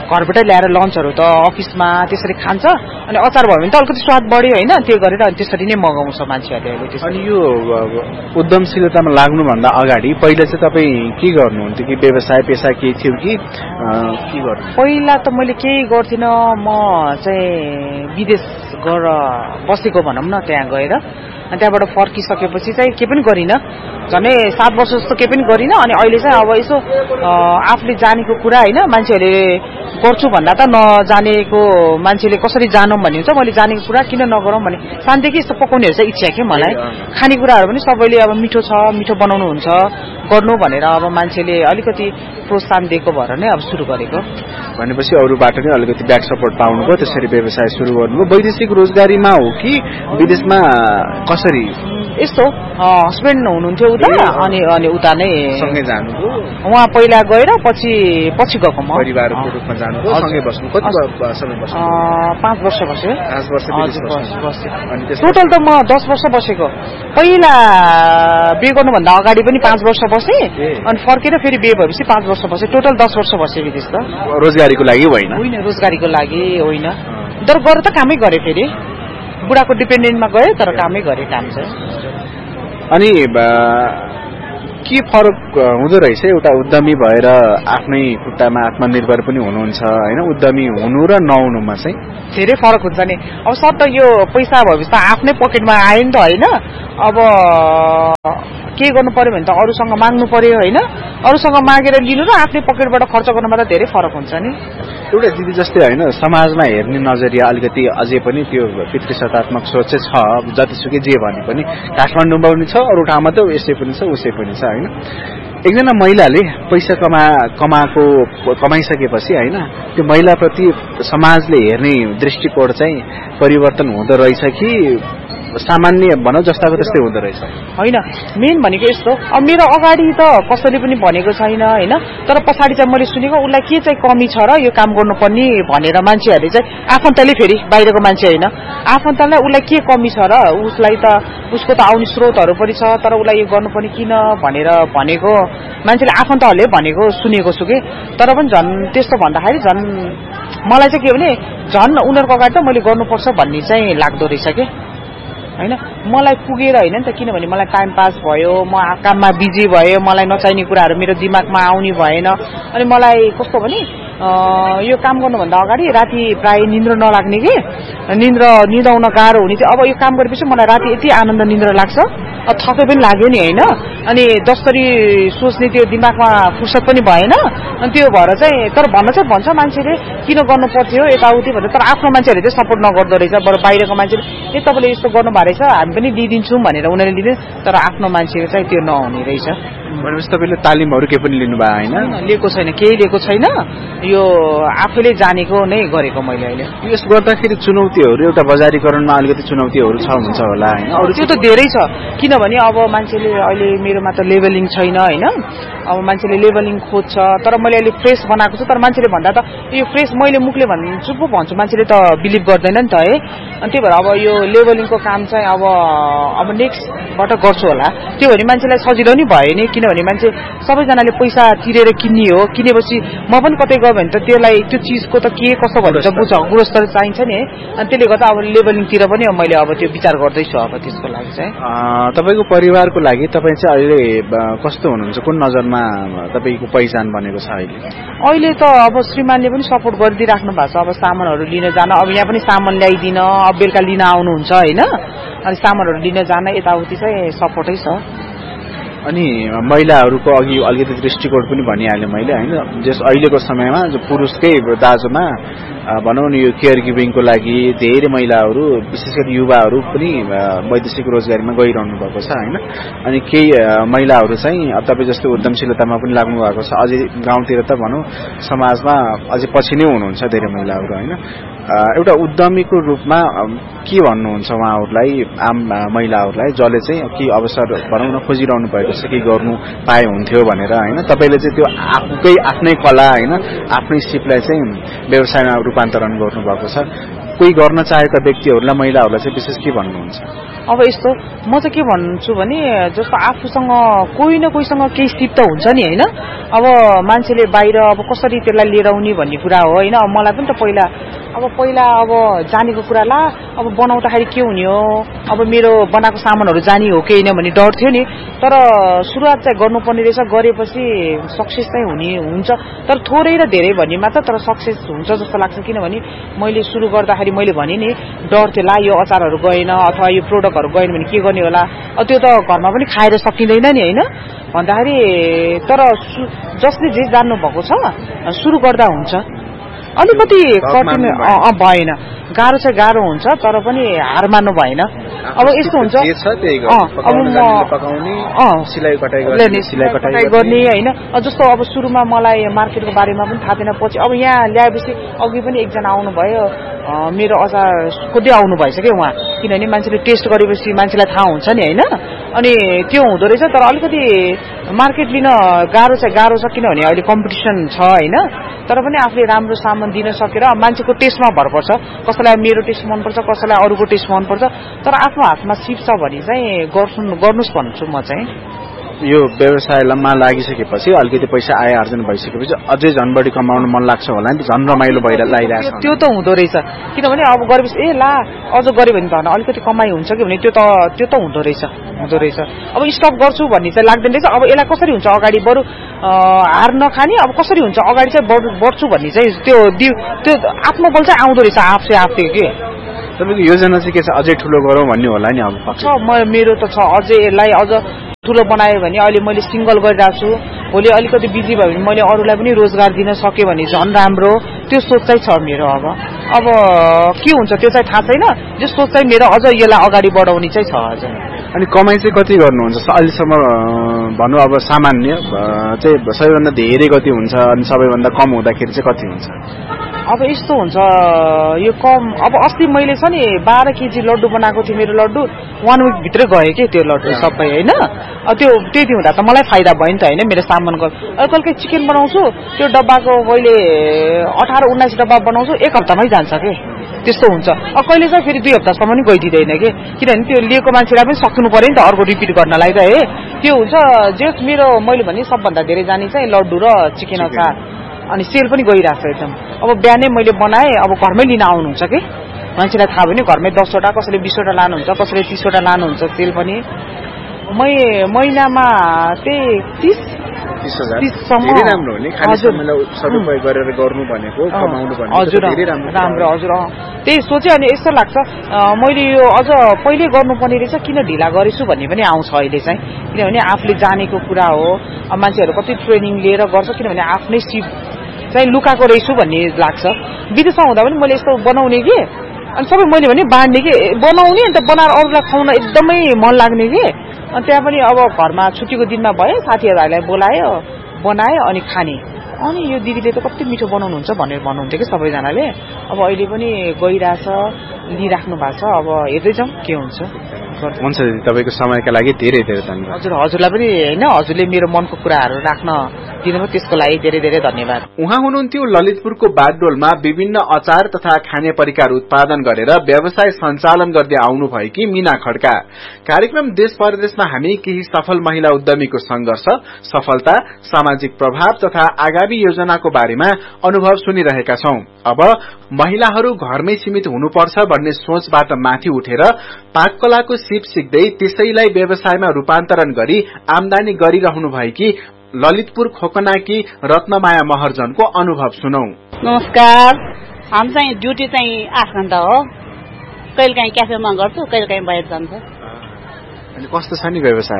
घरबाटै ल्याएर लन्चहरू त अफिसमा त्यसरी खान्छ अनि अचार भयो भने त अलिकति स्वाद बढ्यो होइन त्यो गरेर अनि त्यसरी नै मगाउँछ मान्छेहरूले। अनि यो उद्यमशीलतामा लाग्नुभन्दा अगाडि पहिला चाहिँ तपाईँ के गर्नुहुन्थ्यो कि व्यवसाय पेसा केही थियो कि के गर्नु? पहिला त मैले केही गर्थिनँ, म चाहिँ विदेश गएर बसेको भनौँ न, त्यहाँ गएर अनि त्यहाँबाट फर्किसकेपछि चाहिँ केही पनि गरिनँ, झनै 7 वर्ष जस्तो केही पनि गरिनँ। अनि अहिले चाहिँ अब यसो आफूले जानेको कुरा होइन, मान्छेहरूले गर्छु भन्दा त नजानेको मान्छेले कसरी जानौँ भन्ने हुन्छ। मैले जानेको कुरा किन नगरौँ भने सानदेखि यस्तो पकाउनेहरू चाहिँ इच्छा के मलाई, खानेकुराहरू पनि सबैले अब मिठो छ मिठो बनाउनु हुन्छ गर्नु भनेर अब मान्छेले अलिकति प्रोत्साहन दिएको भएर नै अब सुरु गरेको। भनेपछि अरूबाट नै अलिकति ब्याक सपोर्ट पाउनुभयो, त्यसरी व्यवसाय सुरु गर्नुभयो। वैदेशिक रोजगारीमा हो कि विदेशमा कसरी? यस्तो हस्बेन्ड हुनुहुन्थ्यो उता अनि उता नै सँगै जानुभयो। उहाँ पहिला गएर पछि गएको म परिवारको रूपमा जानुभयो, सँगै बस्नु। कति समय बस्नु? 5 वर्ष बस्यो। 5 वर्ष बस्यो। टोटल त म 10 वर्ष बसेको। पहिला बिहे गर्नुभन्दा अगाडि पनि 5 वर्ष बसेँ अनि फर्केर फेरि बिहे भएपछि 5 वर्ष बसेँ। टोटल 10 वर्ष बसेँ विदेश। त रोजगारीको लागि होइन? रोजगारीको लागि होइन, तर गएर त कामै गरेँ, फेरि बुढाको डिपेन्डेन्टमा गएँ तर कामै गरेँ काम चाहिँ। अनि के फरक हुँदो रहेछ एउटा उद्यमी भएर आफ्नै खुट्टामा आत्मनिर्भर पनि हुनुहुन्छ होइन, उद्यमी हुनु र नहुनुमा चाहिँ धेरै फरक हुन्छ नि। अब सट्ट यो पैसा भएपछि त आफ्नै पकेटमा आयो नि त होइन, अब के गर्नु पर्यो भने त अरूसँग माग्नु पर्यो होइन, अरूसँग मागेर लिनु र आफ्नै पकेटबाट खर्च गर्नुमा त धेरै फरक हुन्छ नि। एउटा दिदी जस्तै होइन, समाजमा हेर्ने नजरिया अलिकति अझै पनि त्यो पितृसत्तात्मक सोच चाहिँ छ, जतिसुकै जे भने पनि काठमाडौँमा पनि छ, अरू ठाउँमा त यसै पनि छ उसै पनि छ होइन। एकजना महिलाले पैसा कमाइसकेपछि होइन त्यो महिलाप्रति समाजले हेर्ने दृष्टिकोण चाहिँ परिवर्तन हुँदो रहेछ कि सामान्य भनौँ जस्ताको त्यस्तै हुँदो रहेछ? होइन, मेन भनेको यस्तो, अब मेरो अगाडि त कसैले पनि भनेको छैन होइन, तर पछाडि चाहिँ मैले सुनेको उसलाई के चाहिँ कमी छ र यो काम गर्नुपर्ने भनेर मान्छेहरूले चाहिँ आफन्तले, फेरि बाहिरको मान्छे होइन, आफन्तलाई उसलाई के कमी छ र उसलाई त उसको त आउने स्रोतहरू पनि छ तर उसलाई यो गर्नुपर्ने किन भनेर भनेको मान्छेले आफन्तहरूले भनेको सुनेको छु कि। तर पनि झन् त्यस्तो भन्दाखेरि झन् मलाई चाहिँ के भने झन् उनीहरूको अगाडि त मैले गर्नुपर्छ भन्ने चाहिँ लाग्दो रहेछ कि होइन। मलाई पुगेर होइन नि त, किनभने मलाई टाइम पास भयो, म काममा बिजी भएँ, मलाई नचाहिने कुराहरू मेरो दिमागमा आउने भएन। अनि मलाई कस्तो भने यो काम गर्नुभन्दा अगाडि राति प्राय निन्द्र नलाग्ने कि, निदाउन गाह्रो हुने थियो। अब यो काम गरेपछि मलाई राति यति आनन्द निन्द्र लाग्छ, थकै पनि लाग्यो नि होइन, अनि जसरी सोच्ने त्यो दिमागमा फुर्सद पनि भएन। अनि त्यो भएर चाहिँ तर भन्छ मान्छेले किन गर्नु पर्थ्यो यताउति भनेर, तर आफ्नो मान्छेहरूले चाहिँ सपोर्ट नगर्दो रहेछ। बरु बाहिरको मान्छेले तपाईँले यस्तो गर्नु भएको रहेछ हामी पनि लिइदिन्छौँ भनेर उनीहरूले लिँदैन, तर आफ्नो मान्छेको चाहिँ त्यो नहुने रहेछ। भनेपछि तपाईँले तालिमहरू केही पनि लिनु भयो होइन? लिएको छैन, केही लिएको छैन, यो आफैले जानेको नै गरेको मैले अहिले। यस गर्दाखेरि चुनौतीहरू, एउटा बजारीकरणमा अलिकति चुनौतीहरू हुन्छ होला होइन? अरू त्यो त धेरै छ, किनभने अब मान्छेले अहिले मेरोमा त लेभलिङ छैन होइन, अब मान्छेले लेभलिङ खोज्छ, तर मैले अहिले फ्रेस बनाएको छु। तर मान्छेले भन्दा त यो फ्रेस मैले मुखले भन्छु पो भन्छु, मान्छेले त बिलिभ गर्दैन नि त है। अनि त्यही भएर अब यो लेभलिङको काम चाहिँ अब नेक्स्टबाट गर्छु होला। त्यो भने मान्छेलाई सजिलो नि भयो नि, किनभने मान्छे सबैजनाले पैसा तिरेर किन्ने हो, किनेपछि म पनि कतै गयो भने त त्यसलाई त्यो चिजको त के कस्तो भन्छ बुझ गुणस्तर चाहिन्छ नि है। अनि त्यसले गर्दा अब लेभलिङतिर पनि मैले अब त्यो विचार गर्दैछु अब त्यसको लागि चाहिँ। तपाईँको परिवारको लागि तपाईँ चाहिँ अहिले कस्तो हुनुहुन्छ, कुन नजरमा तपाईँको पहिचान बनेको छ अहिले? अहिले त अब श्रीमानले पनि सपोर्ट गरिदिइराख्नु भएको छ। अब सामानहरू लिन जान, अब यहाँ पनि सामान ल्याइदिन, अब बेलुका लिन आउनुहुन्छ होइन, अनि सामानहरू लिन जान यताउति चाहिँ सपोर्टै छ। अनि महिलाहरूको अघि अलिकति दृष्टिकोण पनि भनिहालेँ मैले होइन, जस अहिलेको समयमा जो पुरुषकै दाजुमा भनौँ न यो केयर गिभिङको लागि धेरै महिलाहरू विशेष गरी युवाहरू पनि वैदेशिक रोजगारीमा गइरहनु भएको छ होइन। अनि केही महिलाहरू चाहिँ अब तपाईँ जस्तो उद्यमशीलतामा पनि लाग्नु भएको छ। अझै गाउँतिर त भनौँ समाजमा अझै पछि नै हुनुहुन्छ धेरै महिलाहरू होइन। एउटा उद्यमीको रूपमा के भन्नुहुन्छ उहाँहरूलाई, आम महिलाहरूलाई जसले चाहिँ केही अवसर भनौँ न खोजिरहनु भएको छ, के गर्नु पाए हुन्थ्यो भनेर होइन, तपाईँले चाहिँ त्यो आफ्नै कला होइन आफ्नै सिपलाई चाहिँ व्यवसायमा रूपान्तरण गर्नुभएको छ, कोही गर्न चाहेका व्यक्तिहरूलाई महिलाहरूलाई चाहिँ विशेष के भन्नुहुन्छ? अब यस्तो म चाहिँ के भन्छु भने जस्तो आफूसँग कोही न कोहीसँग केही सिप त हुन्छ नि होइन. अब मान्छेले बाहिर अब कसरी त्यसलाई लिएर आउने भन्ने कुरा हो होइन. मलाई पनि त पहिला अब जानेको कुरा ला अब बनाउँदाखेरि के हुने हो, अब मेरो बनाएको सामानहरू जाने हो कि होइन भन्ने डर थियो नि. तर सुरुवात चाहिँ गर्नुपर्ने रहेछ. गरेपछि सक्सेस चाहिँ हुन्छ. तर थोरै र धेरै भन्ने मात्र, तर सक्सेस हुन्छ जस्तो लाग्छ. किनभने मैले सुरु गर्दाखेरि मैले भने नि डर थियो, ला यो अचारहरू गएन अथवा यो प्रोडक्टहरू गएन भने के गर्ने होला. त्यो त घरमा पनि खाएर सकिँदैन नि होइन भन्दाखेरि. तर जसले जे जान्नु भएको छ सुरु गर्दा हुन्छ. अलिकति कठिन भएन, गाह्रो चाहिँ गाह्रो हुन्छ तर पनि हार मान्नु भएन. अब यस्तो हुन्छ सिलाइ कटाइ गर्ने होइन. जस्तो अब सुरुमा मलाई मार्केटको बारेमा पनि थाहा थिएन. पछि अब यहाँ ल्याएपछि अघि पनि एकजना आउनुभयो, मेरो अचार खोज्दै आउनु भएछ कि उहाँ. किनभने मान्छेले टेस्ट गरेपछि मान्छेलाई थाहा हुन्छ नि होइन. अनि त्यो हुँदो रहेछ. तर अलिकति मार्केट लिन गाह्रो चाहिँ गाह्रो छ किनभने अहिले कम्पिटिसन छ होइन. तर पनि आफूले राम्रो सामान दिन सकेर मान्छेको टेस्टमा भर पर्छ. कसैलाई मेरो टेस्ट मनपर्छ, कसैलाई अरूको टेस्ट मनपर्छ. तर आफ्नो हातमा सिप छ भने चाहिँ गर्नुहोस् भन्छु म चाहिँ. यो व्यवसायमा लागिसकेपछि अलिकति पैसा आय आर्जन भइसकेपछि अझै झन् बढी कमाउन मन लाग्छ होला नि. झन् रमाइलो भइरहेछ. त्यो त हुँदो रहेछ. किनभने अब गरेपछि अझ गऱ्यो भने त अलिकति कमाइ हुन्छ कि भने त्यो त हुँदो रहेछ. अब स्टप गर्छु भन्ने चाहिँ लाग्दैन रहेछ. अब यसलाई कसरी हुन्छ अगाडि बरु हार नखाने. अब कसरी हुन्छ अगाडि चाहिँ बढ्छु भन्ने चाहिँ त्यो आत्मबल चाहिँ आउँदो रहेछ आफै कि. तपाईँको योजना चाहिँ के छ? अझै ठुलो गरौँ भन्ने होला नि. अब छ मेरो त छ. अझै यसलाई अझ ठुलो बनायो भने अहिले मैले सिङ्गल गरिरहेको छु. भोलि अलिकति बिजी भयो भने मैले अरूलाई पनि रोजगार दिन सकेँ भने झन् राम्रो. त्यो सोच चाहिँ छ मेरो. अब के हुन्छ त्यो चाहिँ थाहा छैन. त्यो सोच चाहिँ मेरो अझ यसलाई अगाडि बढाउने चाहिँ छ अझ. अनि कमाइ चाहिँ कति गर्नुहुन्छ अहिलेसम्म भनौँ? अब सामान्य चाहिँ सबैभन्दा धेरै कति हुन्छ अनि सबैभन्दा कम हुँदाखेरि चाहिँ कति हुन्छ? अब यस्तो हुन्छ यो कम. अब अस्ति मैले छ नि 12 केजी लड्डु बनाएको थिएँ. मेरो लड्डु 1 विक भित्रै गयो कि त्यो लड्डु सबै होइन. त्यो त्यति हुँदा त मलाई फाइदा भयो नि त होइन. मेरो सामानको कहिलेकाहीँ चिकन बनाउँछु त्यो डब्बाको मैले 18-19 डब्बा बनाउँछु 1 हप्तामै जान्छ कि. त्यस्तो हुन्छ. अब कहिले चाहिँ फेरि 2 हप्तासम्म नि गइदिँदैन कि. किनभने त्यो लिएको मान्छेलाई पनि सक्नु पर्यो नि त अर्को रिपिट गर्नलाई त है. त्यो हुन्छ. जे मेरो मैले भने सबभन्दा धेरै जाने चाहिँ लड्डु र चिकन अचार. अनि सेल पनि गइरहेको छ एकदम. अब बिहानै मैले बनाएँ. अब घरमै लिन आउनुहुन्छ कि मान्छेलाई थाहा भयो नि. घरमै 10वटा, कसैले 20वटा लानुहुन्छ, कसैले 30वटा लानुहुन्छ. सेल पनि महिनामा त्यही 30,000 राम्रो हो नि. सदुपयोग गरेर गर्नु भनेको कमाउनु भनेको हजुर राम्रो. त्यही सोचे. अनि यस्तो लाग्छ मैले यो अझ पहिले गर्नुपर्ने रहेछ, किन ढिला गरेछु भन्ने पनि आउँछ अहिले चाहिँ. किनभने आफूले जानेको कुरा हो. मान्छेहरू कति ट्रेनिङ लिएर गर्छ किनभने आफ्नै सिप चाहिँ लुकाएको रहेछु भन्ने लाग्छ. विदेशमा हुँदा पनि मैले यस्तो बनाउने कि अनि सबै मैले भने बाँड्ने कि बनाउने. अन्त बनाएर अरूलाई खुवाउन एकदमै मन लाग्ने कि. अनि त्यहाँ पनि अब घरमा छुट्टीको दिनमा भयो साथीहरूलाई बोलायो, बनायो अनि खाने. अनि यो दिदीले त कति मिठो बनाउनुहुन्छ भनेर भन्नुहुन्थ्यो कि सबैजनाले. अब अहिले पनि गइरहेछ, लिइराख्नु भएको छ. अब हेर्दै जाउँ के हुन्छ. हुन्छ दिदी, तपाईँको समयका लागि धेरै धेरै धन्यवाद. हजुरलाई पनि होइन हजुरले मेरो मनको कुराहरू राख्न दिनुभयो त्यसको लागि धेरै धेरै धन्यवाद. उहाँ हुनुहुन्थ्यो ललितपुरको बागडोलमा विभिन्न अचार तथा खाने परिकार उत्पादन गरेर व्यवसाय सञ्चालन गर्दै आउनु भएकी मीना खड्का. कार्यक्रम देश परदेशमा हामी केही सफल महिला उद्यमीको संघर्ष, सफलता, सामाजिक प्रभाव तथा आगामी योजनाको बारेमा अनुभव सुनिरहेका छौं. अब महिलाहरू घरमै सीमित हुनुपर्छ भन्ने सोचबाट माथि उठेर पाककलाको सिप सिक्दै त्यसैलाई व्यवसायमा रूपान्तरण गरी आमदानी गरिरहनु भएकी ललितपुर खोकनाकी रत्नमाया महर्जनको अनुभव सुनौ. नमस्कार. हामी चाहिँ ड्युटी चाहिँ 8 घण्टा हो. कहिलेकाहीँ क्याफेमा गर्छु, कहिलेकाहीँ बाहिर जान्छ. अनि कस्तो छ नि व्यवसाय?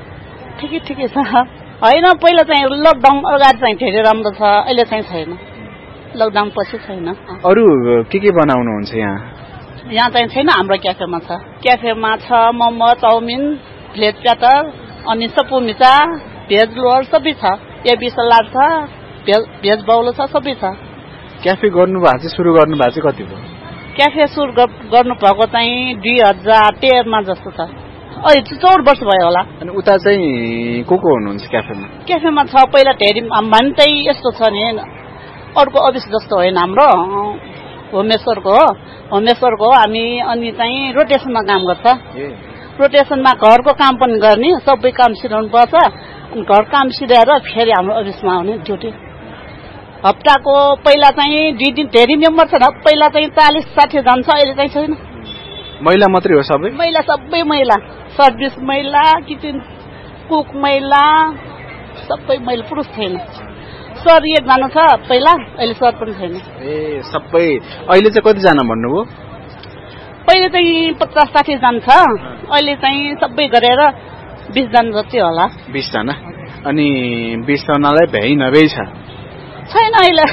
ठिकै छ. होइन पहिला चाहिँ लकडाउन अगाडि चाहिँ धेरै राम्रो छ. अहिले चाहिँ छैन. लकडाउन पछि छैन. अरू के बनाउनुहुन्छ यहाँ? यहाँ चाहिँ छैन. हाम्रो क्याफेमा छ. क्याफेमा छ मोमो, चाउमिन, भेज प्याटर, अनि सपु मिचा, भेज रोल सबै छ. एबी सलाद छ, भेज बाउलो छ, सबै छ. क्याफे गर्नु भएको चाहिँ सुरु गर्नु भएको चाहिँ कति भयो? क्याफे सुरु गर्नु भएको चाहिँ 2013 मा जस्तो छ. अहिले 4 वर्ष भयो होला. अनि उता चाहिँ को हुनुहुन्छ क्याफेमा? क्याफेमा छ पहिला धेरै भन् चाहिँ यस्तो छ नि अर्को अफिस जस्तो होइन हाम्रो. होमेश्वरको हो हामी अनि चाहिँ रोटेसनमा काम गर्छ रोटेसनमा घरको काम पनि गर्ने सबै काम सिराउनु पर्छ अनि घर काम सिराएर फेरि हाम्रो अफिसमा आउने ड्युटी हप्ताको पहिला चाहिँ 2 दिन धेरै मेम्बर छ पहिला चाहिँ 40-60 जान्छ अहिले चाहिँ छैन महिला मात्रै हो सबै महिला सर्भिस महिला किचन कुक महिला सबै महिला पुरुष छैन सर एकजना छ पहिला अहिले सर पनि छैन सबै अहिले चाहिँ कति जना भन्नुभयो पहिले चाहिँ 50-60 जना छ अहिले चाहिँ सबै गरेर 20 जना जति होला 20 जना अनि 20 जनालाई भ्याइ नभ्याइ छैन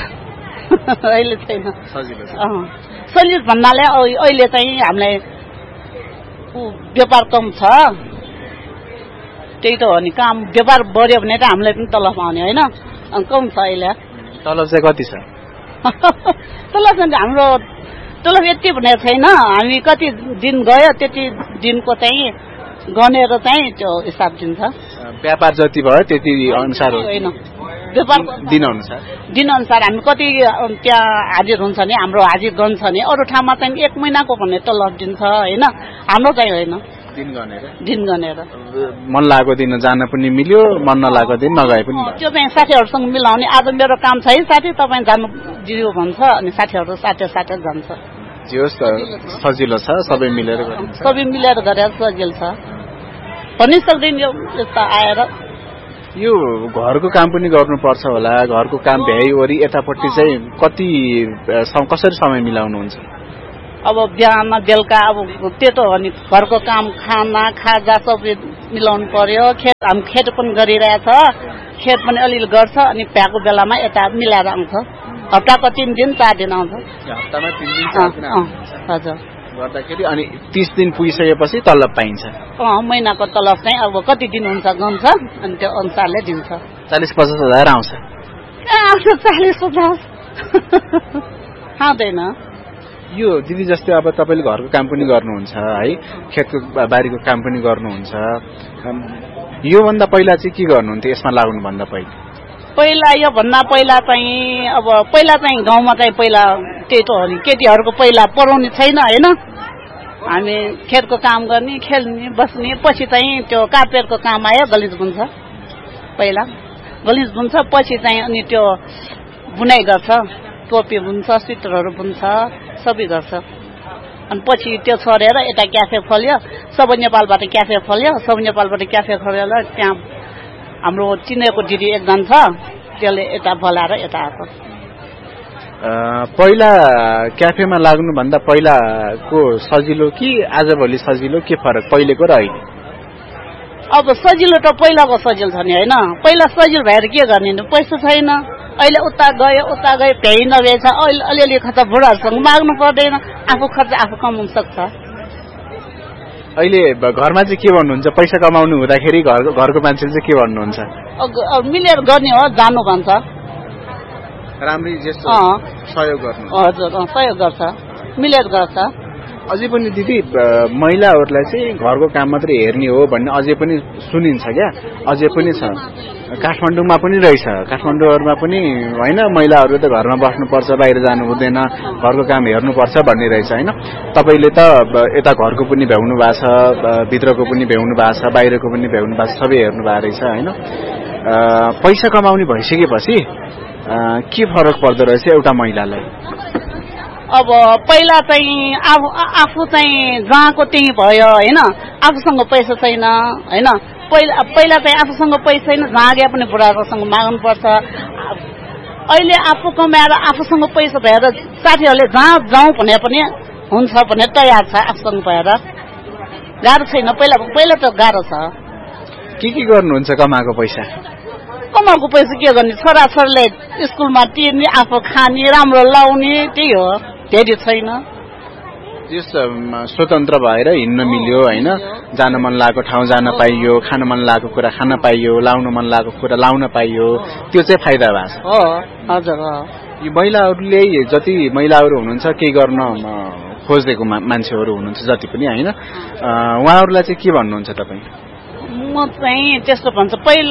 अहिले छैन सजिलो भन्नाले अहिले चाहिँ हामीलाई व्यापार कम छ त्यही त हो नि काम व्यापार बढ्यो भने त हामीलाई पनि तलब आउने होइन कम छ अहिले तलब चाहिँ कति छ तलब चाहिँ हाम्रो तलब यति भनेको छैन हामी कति दिन गयो त्यति दिनको चाहिँ गनेर चाहिँ त्यो हिसाब दिन्छ व्यापार जति भयो त्यति अनुसार होइन व्यापार दिन अनुसार हामी कति त्यहाँ हाजिर हुन्छ नि हाम्रो हाजिर गन्छ नि अरू ठाउँमा चाहिँ 1 महिनाको भन्ने तलब दिन्छ होइन हाम्रो चाहिँ होइन दिन गनेर मन लागेको दिन जान पनि मिल्यो मन नलागेको दिन नगए पनि त्यो चाहिँ साथीहरूसँग मिलाउने आज मेरो काम छ है साथी तपाईँ जानु दियो भन्छ अनि साथीहरू साथै जान्छ जे होस् सजिलो छ सबै मिलेर गरेर सजिलो छ भनि सक्दैन यो यस्तो आएर यो घरको काम पनि गर्नुपर्छ होला घरको काम भ्याइवरी यतापट्टि चाहिँ कसरी समय मिलाउनुहुन्छ अब बिहान बेलुका अब त्यही त हो नि घरको काम खाजा सबै मिलाउनु पर्यो हामी खेत पनि गरिरहेछ खेत पनि अलिअलि गर्छ अनि भ्याएको बेलामा यता मिलाएर आउँछ हप्ताको 3 दिन 4 दिन आउँछ हप्तामा 3 दिन 4 दिन हजुर गर्दाखेरि अनि 30 दिन पुगिसकेपछि तलब पाइन्छ महिनाको तलब चाहिँ अब कति दिन हुन्छ गन्छ अनि त्यो अनुसारले दिन्छ 40-50 हजार आउँछ 40-50 आउँदैन यो दिदी जस्तै अब तपाईले घरको काम पनि गर्नुहुन्छ है खेतको बारीको काम पनि गर्नुहुन्छ यो भन्दा पहिला चाहिँ के गर्नुहुन्थ्यो यसमा लाग्नु भन्दा पहिला यो भन्दा पहिला चाहिँ गाउँमा चाहिँ पहिला त्यही त हो नि केटीहरूको पहिला पढाउने छैन हैन हामी खेतको काम गर्ने खेल्ने बस्ने पछि चाहिँ त्यो कार्पेटको काम आयो गलिज बुन्छ पहिला गलिज बुन्छ पछि चाहिँ अनि त्यो बुनाइ गर्छ टोपी बुन्छ स्वेटरहरू बुन्छ सबै गर्छ अनि पछि त्यो छोडेर यता क्याफे खोल्यो सबै नेपालबाट क्याफे खोल्यो त्यहाँ हाम्रो चिनेको दिदी एकजना छ त्यसले यता बोलाएर यता आएको पहिला क्याफेमा लाग्नु भन्दा पहिलाको सजिलो कि आजभोलि सजिलो के फरक पहिलेको र अहिले अब सजिलो त पहिलाको सजिलो छ नि हैन पहिला सजिलो भएर के गर्ने पैसा छैन अहिले उता गए भ्याइ नभएछ अलिअलि खर्च बुढाहरूसँग माग्नु पर्दैन आफू खर्च आफू कमाउन सक्छ अहिले घरमा चाहिँ के भन्नुहुन्छ पैसा कमाउनु हुँदाखेरि घरको मान्छेले चाहिँ के भन्नुहुन्छ मिलेर गर्ने हो जानु भन्छ राम्रै जस्तो सहयोग गर्नु हजुर सहयोग गर्छ मिलेर गर्छ अझै पनि दिदी महिलाहरूलाई चाहिँ घरको काम मात्रै हेर्ने हो भन्ने अझै पनि सुनिन्छ क्या अझै पनि छ काठमाडौँमा पनि रहेछ काठमाडौँहरूमा पनि होइन महिलाहरू त घरमा बस्नुपर्छ बाहिर जानु हुँदैन घरको काम हेर्नुपर्छ भन्ने रहेछ होइन तपाईँले त यता घरको पनि भ्याउनु भएको छ भित्रको पनि भ्याउनु भएको छ बाहिरको पनि भ्याउनु भएको छ सबै हेर्नु भएको रहेछ होइन पैसा कमाउने भइसकेपछि के फरक पर्दो रहेछ एउटा महिलालाई अब पहिला चाहिँ आफू चाहिँ जहाँको त्यही भयो होइन आफूसँग पैसा छैन होइन पहिला चाहिँ आफूसँग पैसा छैन जहाँ गए पनि बुढाहरूसँग माग्नु पर्छ अहिले आफू कमाएर आफूसँग पैसा भएर साथीहरूले जहाँ जाउँ भने पनि हुन्छ भने तयार छ आफूसँग भएर गाह्रो छैन पहिला त गाह्रो छ के गर्नुहुन्छ कमाएको पैसा के गर्ने छोराछोरीले स्कुलमा तिर्ने आफू खाने राम्रो लाउने त्यही हो धेरै छैन स्वतन्त्र भएर हिँड्न मिल्यो होइन जान मन लागेको ठाउँ जान पाइयो खान मन लागेको कुरा खान पाइयो लाउन मन लागेको कुरा लाउन पाइयो त्यो चाहिँ फाइदा भएको छ हजुर यी महिलाहरूले जति महिलाहरू हुनुहुन्छ केही गर्न खोज्देको मान्छेहरू हुनुहुन्छ जति पनि होइन उहाँहरूलाई चाहिँ के भन्नुहुन्छ तपाईँ म चाहिँ त्यस्तो भन्छ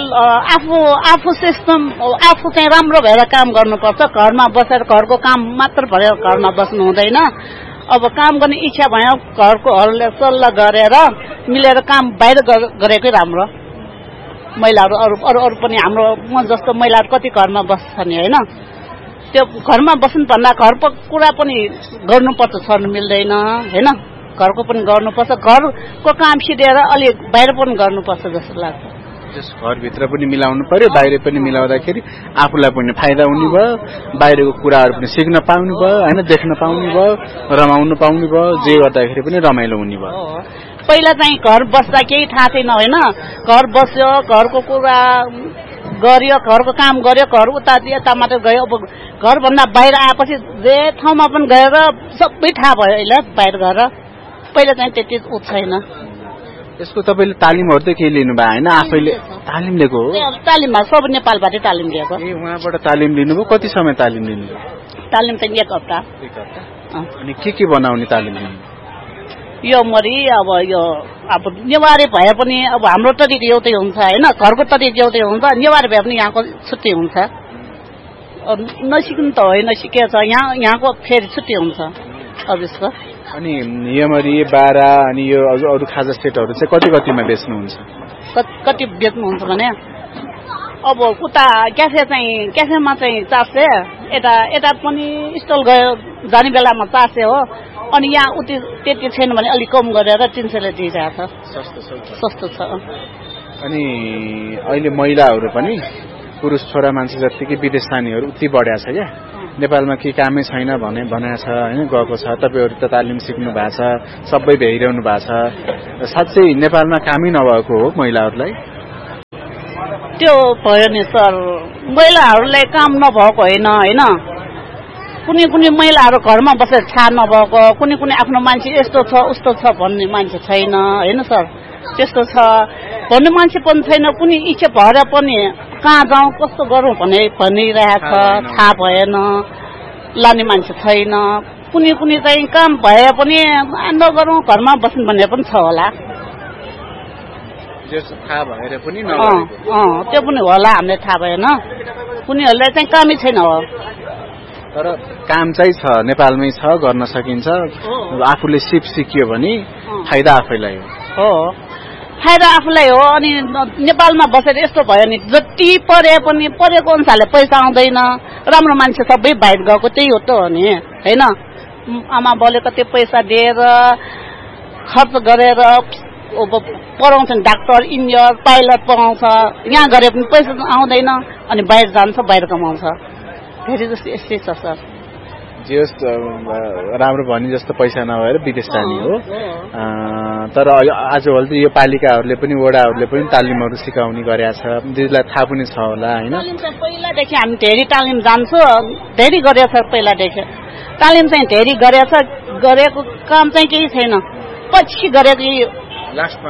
आफू सिस्टम आफू चाहिँ राम्रो भएर काम गर्नुपर्छ घरमा बसेर घरको काम मात्र भएर घरमा बस्नु हुँदैन अब काम गर्ने इच्छा भयो घरकोहरूले सल्लाह गरेर मिलेर काम बाहिर गरेकै राम्रो महिलाहरू अरू पनि हाम्रो म जस्तो महिलाहरू कति घरमा बस्छन् नि होइन त्यो घरमा बस्नु भन्दा घरको कुरा पनि गर्नुपर्छ छोड्नु मिल्दैन होइन घरको पनि गर्नुपर्छ घरको काम सिधेर अलिक बाहिर पनि गर्नुपर्छ जस्तो लाग्छ घरभित्र पनि मिलाउनु पर्यो बाहिर पनि मिलाउँदाखेरि आफूलाई पनि फाइदा हुने भयो बाहिरको कुराहरू पनि सिक्न पाउने भयो होइन देख्न पाउने भयो रमाउनु पाउने भयो जे गर्दाखेरि पनि रमाइलो हुने भयो पहिला चाहिँ घर बस्दा केही थाहा छैन होइन घर बस्यो घरको कुरा गर्यो घरको काम गर्यो घर उता यता मात्रै गयो अब घरभन्दा बाहिर आएपछि जे ठाउँमा पनि गएर सबै थाहा भयो अहिले बाहिर गएर पहिला चाहिँ त्यति छैन यसको तपाईँले तालिमहरू त केही लिनुभयो होइन आफैले तालिम लिएको हो तालिममा सब नेपालबाटै तालिम लिएको ए उहाँबाट तालिम लिनुभयो कति समय तालिम लिनुभयो तालिम चाहिँ एक हप्ता अनि के बनाउने तालिम लिनु यो मरी अब नेवारी भए पनि अब हाम्रो तरिका एउटै हुन्छ होइन घरको तरिका एउटै हुन्छ नेवारी भए पनि यहाँको छुट्टै हुन्छ नसिक्नु त होइन सिकेछ यहाँको फेरि छुट्टै हुन्छ अब यसको अनि यमरी बारा अनि यो अरू खाजा सेटहरू चाहिँ कतिमा बेच्नुहुन्छ कति बेच्नुहुन्छ भने अब उता क्याफेमा चाहिँ 400 यता पनि स्टल गयो जाने बेलामा 400 हो अनि यहाँ उति त्यति छैन भने अलिक कम गरेर 300 दिइरहेको छ सस्तो छ अनि अहिले महिलाहरू पनि पुरुष छोरा मान्छे जतिकै विदेश जानेहरू उति बढ्या छ क्या नेपालमा के कामै छैन भनेको छ होइन गएको छ तपाईँहरू त तालिम सिक्नु भएको छ सबै भ्याइरहनु भएको छ साँच्चै नेपालमा कामै नभएको हो महिलाहरूलाई त्यो भयो नि सर महिलाहरूलाई काम नभएको होइन कुनै महिलाहरू घरमा बसेर छा नभएको कुनै आफ्नो मान्छे यस्तो छ उस्तो छ भन्ने मान्छे छैन होइन सर त्यस्तो छ भन्ने मान्छे पनि छैन कुनै इच्छा भएर पनि कहाँ जाउँ कस्तो गरौँ भनिरहेको छ थाहा भएन लाने मान्छे छैन कुनै चाहिँ काम भए पनि नगरौँ घरमा बस्नु भन्ने पनि छ होला त्यो पनि होला हामीलाई थाहा भएन कुनैहरूलाई चाहिँ कामै छैन हो तर काम चाहिँ छ नेपालमै छ गर्न सकिन्छ आफूले सिकियो भने फाइदा आफैलाई हो फाइदा आफूलाई हो अनि नेपालमा बसेर यस्तो भयो नि जति पढे पनि पढेको अनुसारले पैसा आउँदैन राम्रो मान्छे सबै बाहिर गएको त्यही हो त हो नि होइन आमा बाउले कति पैसा दिएर खर्च गरेर पढाउँछन् डाक्टर इन्जिनियर पाइलट पढाउँछ यहाँ गरे पनि पैसा आउँदैन अनि बाहिर जान्छ बाहिर कमाउँछ धेरै जस्तो यस्तै छ सर जे राम्रो भने जस्तो पैसा नभएर विदेश जाने हो तर आजभोलि त यो पालिकाहरूले पनि वडाहरूले पनि तालिमहरू सिकाउने गरेका छ दिदीलाई थाहा पनि छ होला होइन पहिलादेखि हामी धेरै तालिम जान्छौँ धेरै गरेछ पहिलादेखि तालिम चाहिँ धेरै गरेको काम चाहिँ केही छैन पछि गरेको लास्टमा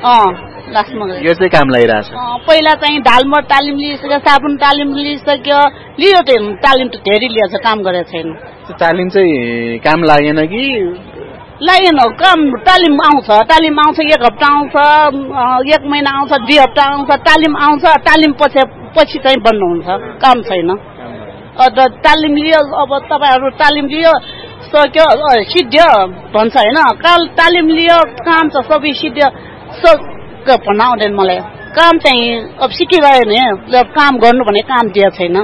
यो चाहिँ काम लागिरहेछ पहिला चाहिँ ढालमट तालिम लिइसक्यो साबुन तालिम लिइसक्यो लियो तालिम त धेरै लिएछ काम गरेको छैन तालिम चाहिँ काम लागेन कि लागेन काम तालिम आउँछ एक हप्ता आउँछ 1 महिना आउँछ 2 हप्ता आउँछ तालिम आउँछ तालिम पछि चाहिँ बन्द हुन्छ काम छैन तालिम लियो अब तपाईँहरू तालिम लियो सक्यो सिद्ध्यो भन्छ होइन तालिम लियो काम छ सबै सिद्ध्यो भन्न आउँदैन मलाई काम चाहिँ अब सिकिरह्यो नि काम गर्नु भने काम दिएको छैन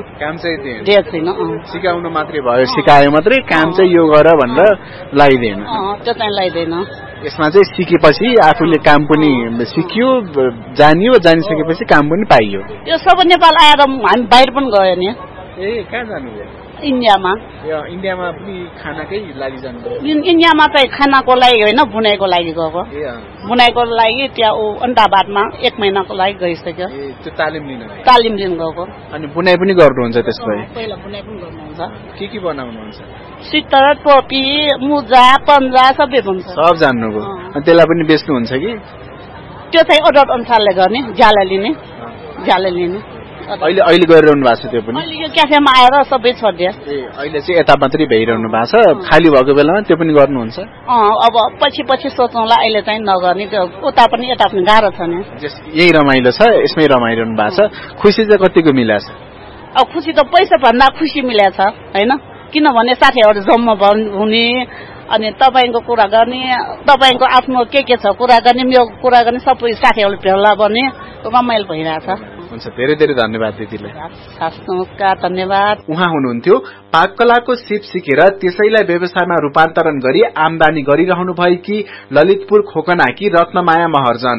सिकाउनु मात्रै भयो सिकायो मात्रै काम चाहिँ यो गर भनेर लगाइदिएन त्यो चाहिँ लगाइदिएन यसमा चाहिँ सिकेपछि आफूले काम पनि सिकियो जानिसकेपछि काम पनि पाइयो यो सबै नेपाल आएर हामी बाहिर पनि गयो नि कहाँ जानुभयो इन्डियामा पनि खानाकै लागि जानुभयो इन्डियामा चाहिँ खानाको लागि होइन बुनाइको लागि गएको बुनाइको लागि त्यहाँ अहमदाबादमा 1 महिनाको लागि गइसक्यो त्यो तालिम लिन गएको अनि बुनाइ पनि गर्नुहुन्छ त्यसपछि पहिला बुनाइ पनि गर्नुहुन्छ के बनाउनुहुन्छ स्वेटर टोपी मुजा पन्जा सबै हुन्छ सब जान्नुभयो अनि त्यसलाई पनि बेच्नुहुन्छ कि त्यो चाहिँ अर्डर अनुसारले गर्ने ज्याला लिने अहिले गरिरहनु भएको छ त्यो पनि? अहिले यो क्याफेमा आएर सबै छोडिदियो। अहिले चाहिँ यता मात्रै भइरहनु भएको छ, खाली भएको बेलामा त्यो पनि गर्नुहुन्छ? अब पछि सोच्नुला, अहिले चाहिँ नगर्ने, त्यो उता पनि यता पनि गाह्रो छ नि। यही रमाइलो छ, यसमै रमाइरहनु भएको छ। खुसी चाहिँ कतिको मिलाछ? अब खुसी त पैसा भन्दा खुसी मिलेछ होइन, किनभने साथीहरू जम्मा हुने, अनि तपाईँको कुरा गर्ने, तपाईँको आफ्नो के छ कुरा गर्ने, मेरो कुरा गर्ने, सबै साथीहरू भेला बन्ने रमाइलो भइरहेछ। हुन्छ, धेरै धेरै धन्यवाद दिदीलाई। नमस्कार, धन्यवाद। उहाँ हुनुहुन्थ्यो पाककलाको सिप सिकेर त्यसैलाई व्यवसायमा रूपान्तरण गरी आमदानी गरिरहनु भएकी ललितपुर खोकनाकी रत्नमाया महर्जन।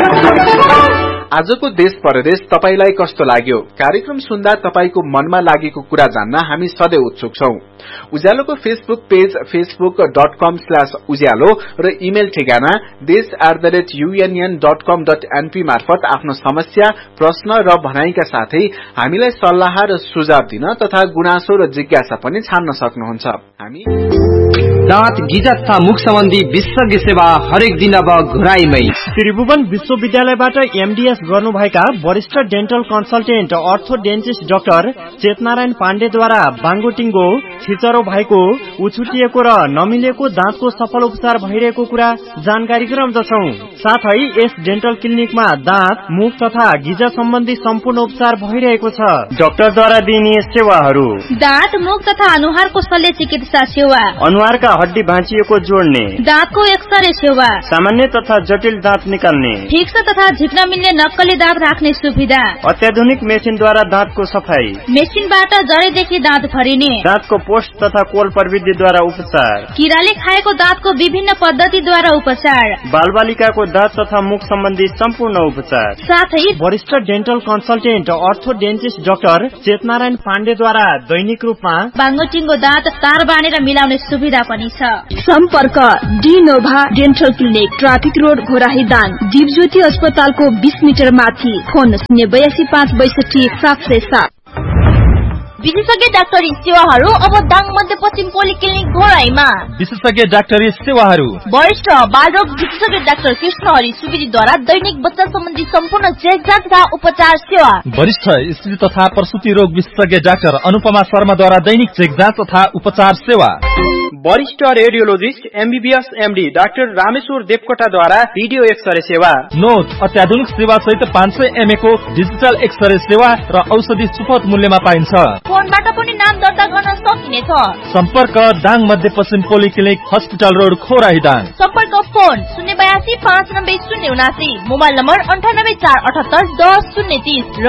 आजको देश परदेश तपाईलाई कस्तो लाग्यो? कार्यक्रम सुन्दा तपाईको मनमा लागेको कुरा जान्न हामी सधैँ उत्सुक छौं। उज्यालोको फेसबुक पेज facebook.com/उज्यालो र इमेल ठेगाना desh@unn.com.np मार्फत आफ्नो समस्या, प्रश्न र भनाइका साथै हामीलाई सल्लाह र सुझाव दिन तथा गुनासो र जिज्ञासा पनि छान्न सक्नुहुन्छ। हामी दाँत गिजा तथा मुख सम्बन्धी विशेषज्ञ सेवा हरेक दिन अब घुराईमै। त्रिभुवन विश्वविद्यालयबाट एमडीएस गर्नुभएका वरिष्ठ डेन्टल कन्सल्टेन्ट अर्थोडेन्टिस्ट डाक्टर चेतनारायण पाण्डेद्वारा बाङ्गोटिङ्गो, छिचरो भएको, उछुटिएको र नमिलेको दाँतको सफल उपचार भइरहेको कुरा जानकारी गराउँदछौ। साथै यस डेन्टल क्लिनिकमा दाँत, मुख तथा गिजा सम्बन्धी सम्पूर्ण उपचार भइरहेको छ। डाक्टरद्वारा दिइने सेवाहरू: दाँत, मुख तथा अनुहारको शल्य चिकित्सा सेवा, अनुहारका हड्डी भाँचिएको जोड्ने, दाँतको एक्सरे सेवा, सामान्य तथा जटिल दाँत निकाल्ने, फिक्स तथा झिक्न मिल्ने नक्कली दाँत राख्ने सुविधा, अत्याधुनिक मेसिनद्वारा दाँतको सफाई, मेसिनबाट जडैदेखि दाँत भरिने, दाँतको पोस्ट तथा कोल प्रविधिद्वारा उपचार, किराले खाएको दाँतको विभिन्न पद्धतिद्वारा उपचार, बालबालिकाको दाँत तथा मुख सम्बन्धी सम्पूर्ण उपचार, साथै वरिष्ठ डेन्टल कन्सल्टेन्ट अर्थोडेन्टिस्ट डाक्टर चेतनारायण पाण्डेद्वारा दैनिक रूपमा बाङ्गोटिङ्गो दाँत तार बाँडेर मिलाउने सुविधा पनि छ। सम्पर्क डिनोभा dental clinic, traffic road, Ghorahi Dang, Dipjyoti अस्पतालको 20 मिटर माथि। फोन 082562 विशेषज्ञ डाक्टरी सेवाहरू अब दाङ मध्यपश्चिम पोलिक्लिनिक घोराईमा। विशेषज्ञ डाक्टरी सेवाहरू: वरिष्ठ बालरोग विशेषज्ञ डाक्टर कृष्णहरि सुवेदीद्वारा दैनिक बच्चा सम्बन्धी सम्पूर्ण चेकजाँच तथा उपचार सेवा। वरिष्ठ स्त्री तथा प्रसुति रोग विशेषज्ञ डाक्टर अनुपमा शर्माद्वारा दैनिक चेकजाँच तथा उपचार सेवा। वरिष्ठ radiologist MBBS MD doctor Rameshwar देवकोटाद्वारा video x-ray सेवा। नोट अत्याधुनिक सेवा सहित 500 mA को डिजिटल एक्सरे सेवा र औषधि सुपथ मूल्यमा पाइन्छ। फोनबाट पनि नाम दर्ता गर्न सकिनेछ। सम्पर्क दाङ मध्यपश्चिम पोलिक्लिनिक, हस्पिटल रोड, खोराही दाङ। सम्पर्क फोन 082590 मोबाइल नम्बर 9848810030 र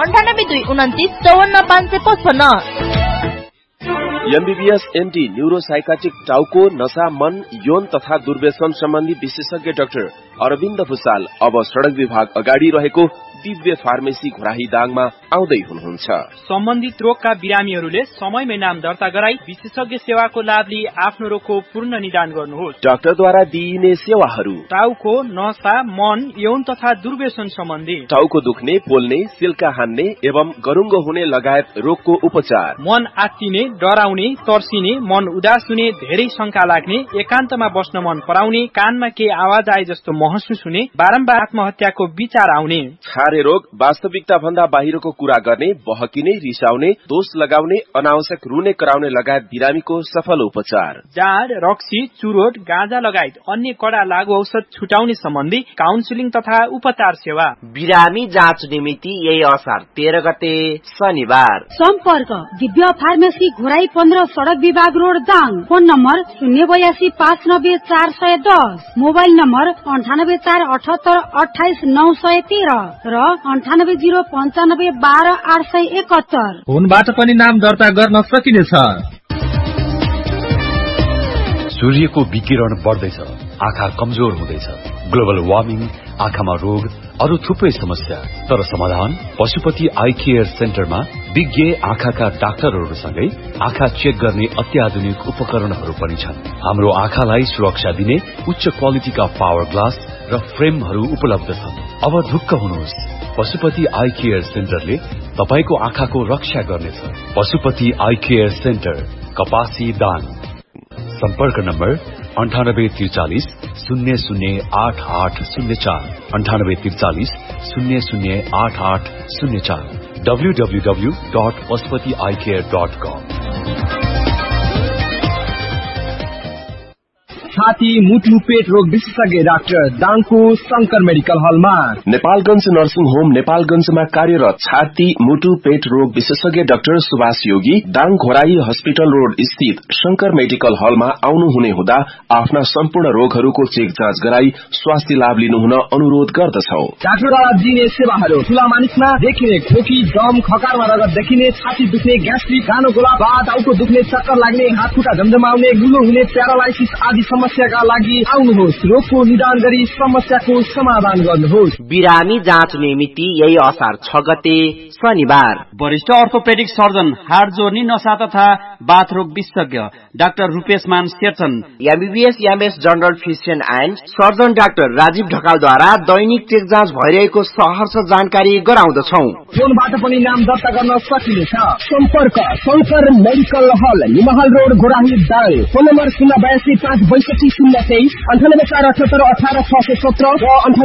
9829295455। एमबीबीएस एमडी न्यूरोसाइकाट्रिक टाउको, नशा, मन, यौन तथा दुर्व्यसन सम्बन्धी विशेषज्ञ डाक्टर अरविन्द भुसाल अब सड़क विभाग अगाडि रहेको दिव्य फार्मेसी घोराही दाङमा आउँदै हुनुहुन्छ। सम्बन्धित रोगका बिरामीहरूले समयमै नाम दर्ता गराई विशेषज्ञ सेवाको लाभ लिई आफ्नो रोगको पूर्ण निदान गर्नुहोस्। डाक्टरद्वारा दिइने सेवाहरू: टाउको, नशा, मन, यौन तथा दुर्व्यसन सम्बन्धी, टाउको दुख्ने, पोल्ने, सिल्का हान्ने एवं गरुङ्गो हुने लगायत रोगको उपचार, मन आत्तिने, डराउने, तर्सिने, मन उदास हुने, धेरै शंका लाग्ने, एकान्तमा बस्न मन पराउने, कानमा केही आवाज आए जस्तो महसुस हुने, बारम्बार आत्महत्याको विचार आउने, छारे रोग, वास्तविकता भन्दा बाहिरको कुरा गर्ने, बहकिने, रिसाउने, दोष लगाउने, अनावश्यक रुने कराउने लगायत बिरामीको सफल उपचार, जाड, रक्सी, चुरोट, गाँजा लगायत अन्य कडा लागू औषध छुटाउने सम्बन्धी काउन्सिलिङ तथा उपचार सेवा। बिरामी जाँच निमिति यही असार 13 गते शनिबार। सम्पर्क दिव्य फार्मेसी घोराई 15 सड़क विभाग road Dang. Phone number 0825904410, mobile number 9848882913 र 9805922871। फोनबाट पनि नाम दर्ता गर्न सकिनेछ। सूर्यको विकिरण बढ्दैछ, आँखा कमजोर हुँदैछ, ग्लोबल वार्मिङ, आँखामा रोग, अरू थुप्रै समस्या। तर समाधान पशुपति आई केयर सेन्टरमा विज्ञ आँखाका डाक्टरहरूसँगै आँखा चेक गर्ने अत्याधुनिक उपकरणहरू पनि छन्। हाम्रो आँखालाई सुरक्षा दिने उच्च क्वालिटीका पावर ग्लास र फ्रेमहरू उपलब्ध छन्। अब ढुक्क हुनुहोस्, पशुपति आई केयर सेन्टरले तपाईको आँखाको रक्षा गर्नेछ। पशुपति आई केयर सेन्टर, कपासी दाङ। सम्पर्क नम्बर 9843 008804, 9843 008804। www.pashupatieyecare.com। छाती मुटु पेट रोग विशेषज्ञ डाक्टर दाङको शंकर मेडिकल हलमा। नेपालगंज नर्सिङ होम नेपालगंजमा कार्यरत छाती मुटु पेट रोग विशेषज्ञ डाक्टर सुभाष योगी दाङ घोराई हस्पिटल रोड स्थित शंकर मेडिकल हलमा आउनुहुने हुँदा आफ्ना सम्पूर्ण रोगहरूको चेक जाँच गराई स्वास्थ्य लाभ लिनुहुन अनुरोध गर्दछौ। डाक्टरद्वारा दिने सेवाहरू ठूला मानिसमा देखिने खोकी दम खकारमा रगत देखिने छाती दुख्ने ग्यास्ट्रिक गानो गोला टाउको दुख्ने चक्कर लाग्ने हात खुट्टा झमझमाउने गुलो हुने प्यारालाइसिस आदि समस्याका लागि आउनुहोस्। रोगको निदान गरी समस्याको समाधान गर्नुहोस्। बिरामी जाँच मिति यही असार 6 गते शनिबार। वरिष्ठ अर्थोपेडिक सर्जन हाड जोर्नी नसा तथा बाथ रोग विशेषज्ञ डाक्टर रूपेश मान Sherchan MBBS MS general physician and surgeon doctor Rajiv ढकालद्वारा Dainik check जाँच भइरहेको सहर्ष जानकारी गराउँदछौ। फोनबाट पनि नाम दर्ता गर्न सकिनेछ। सम्पर्क शंकर मेडिकल हल निमहल रोड गोराही दाङ। फोन नम्बर 08256260623 9848818617 र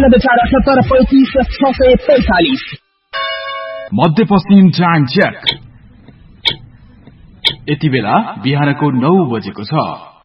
9848835645। मध्यपश्चिम टाइम चेक। यति बेला बिहानको 9 बजेको छ।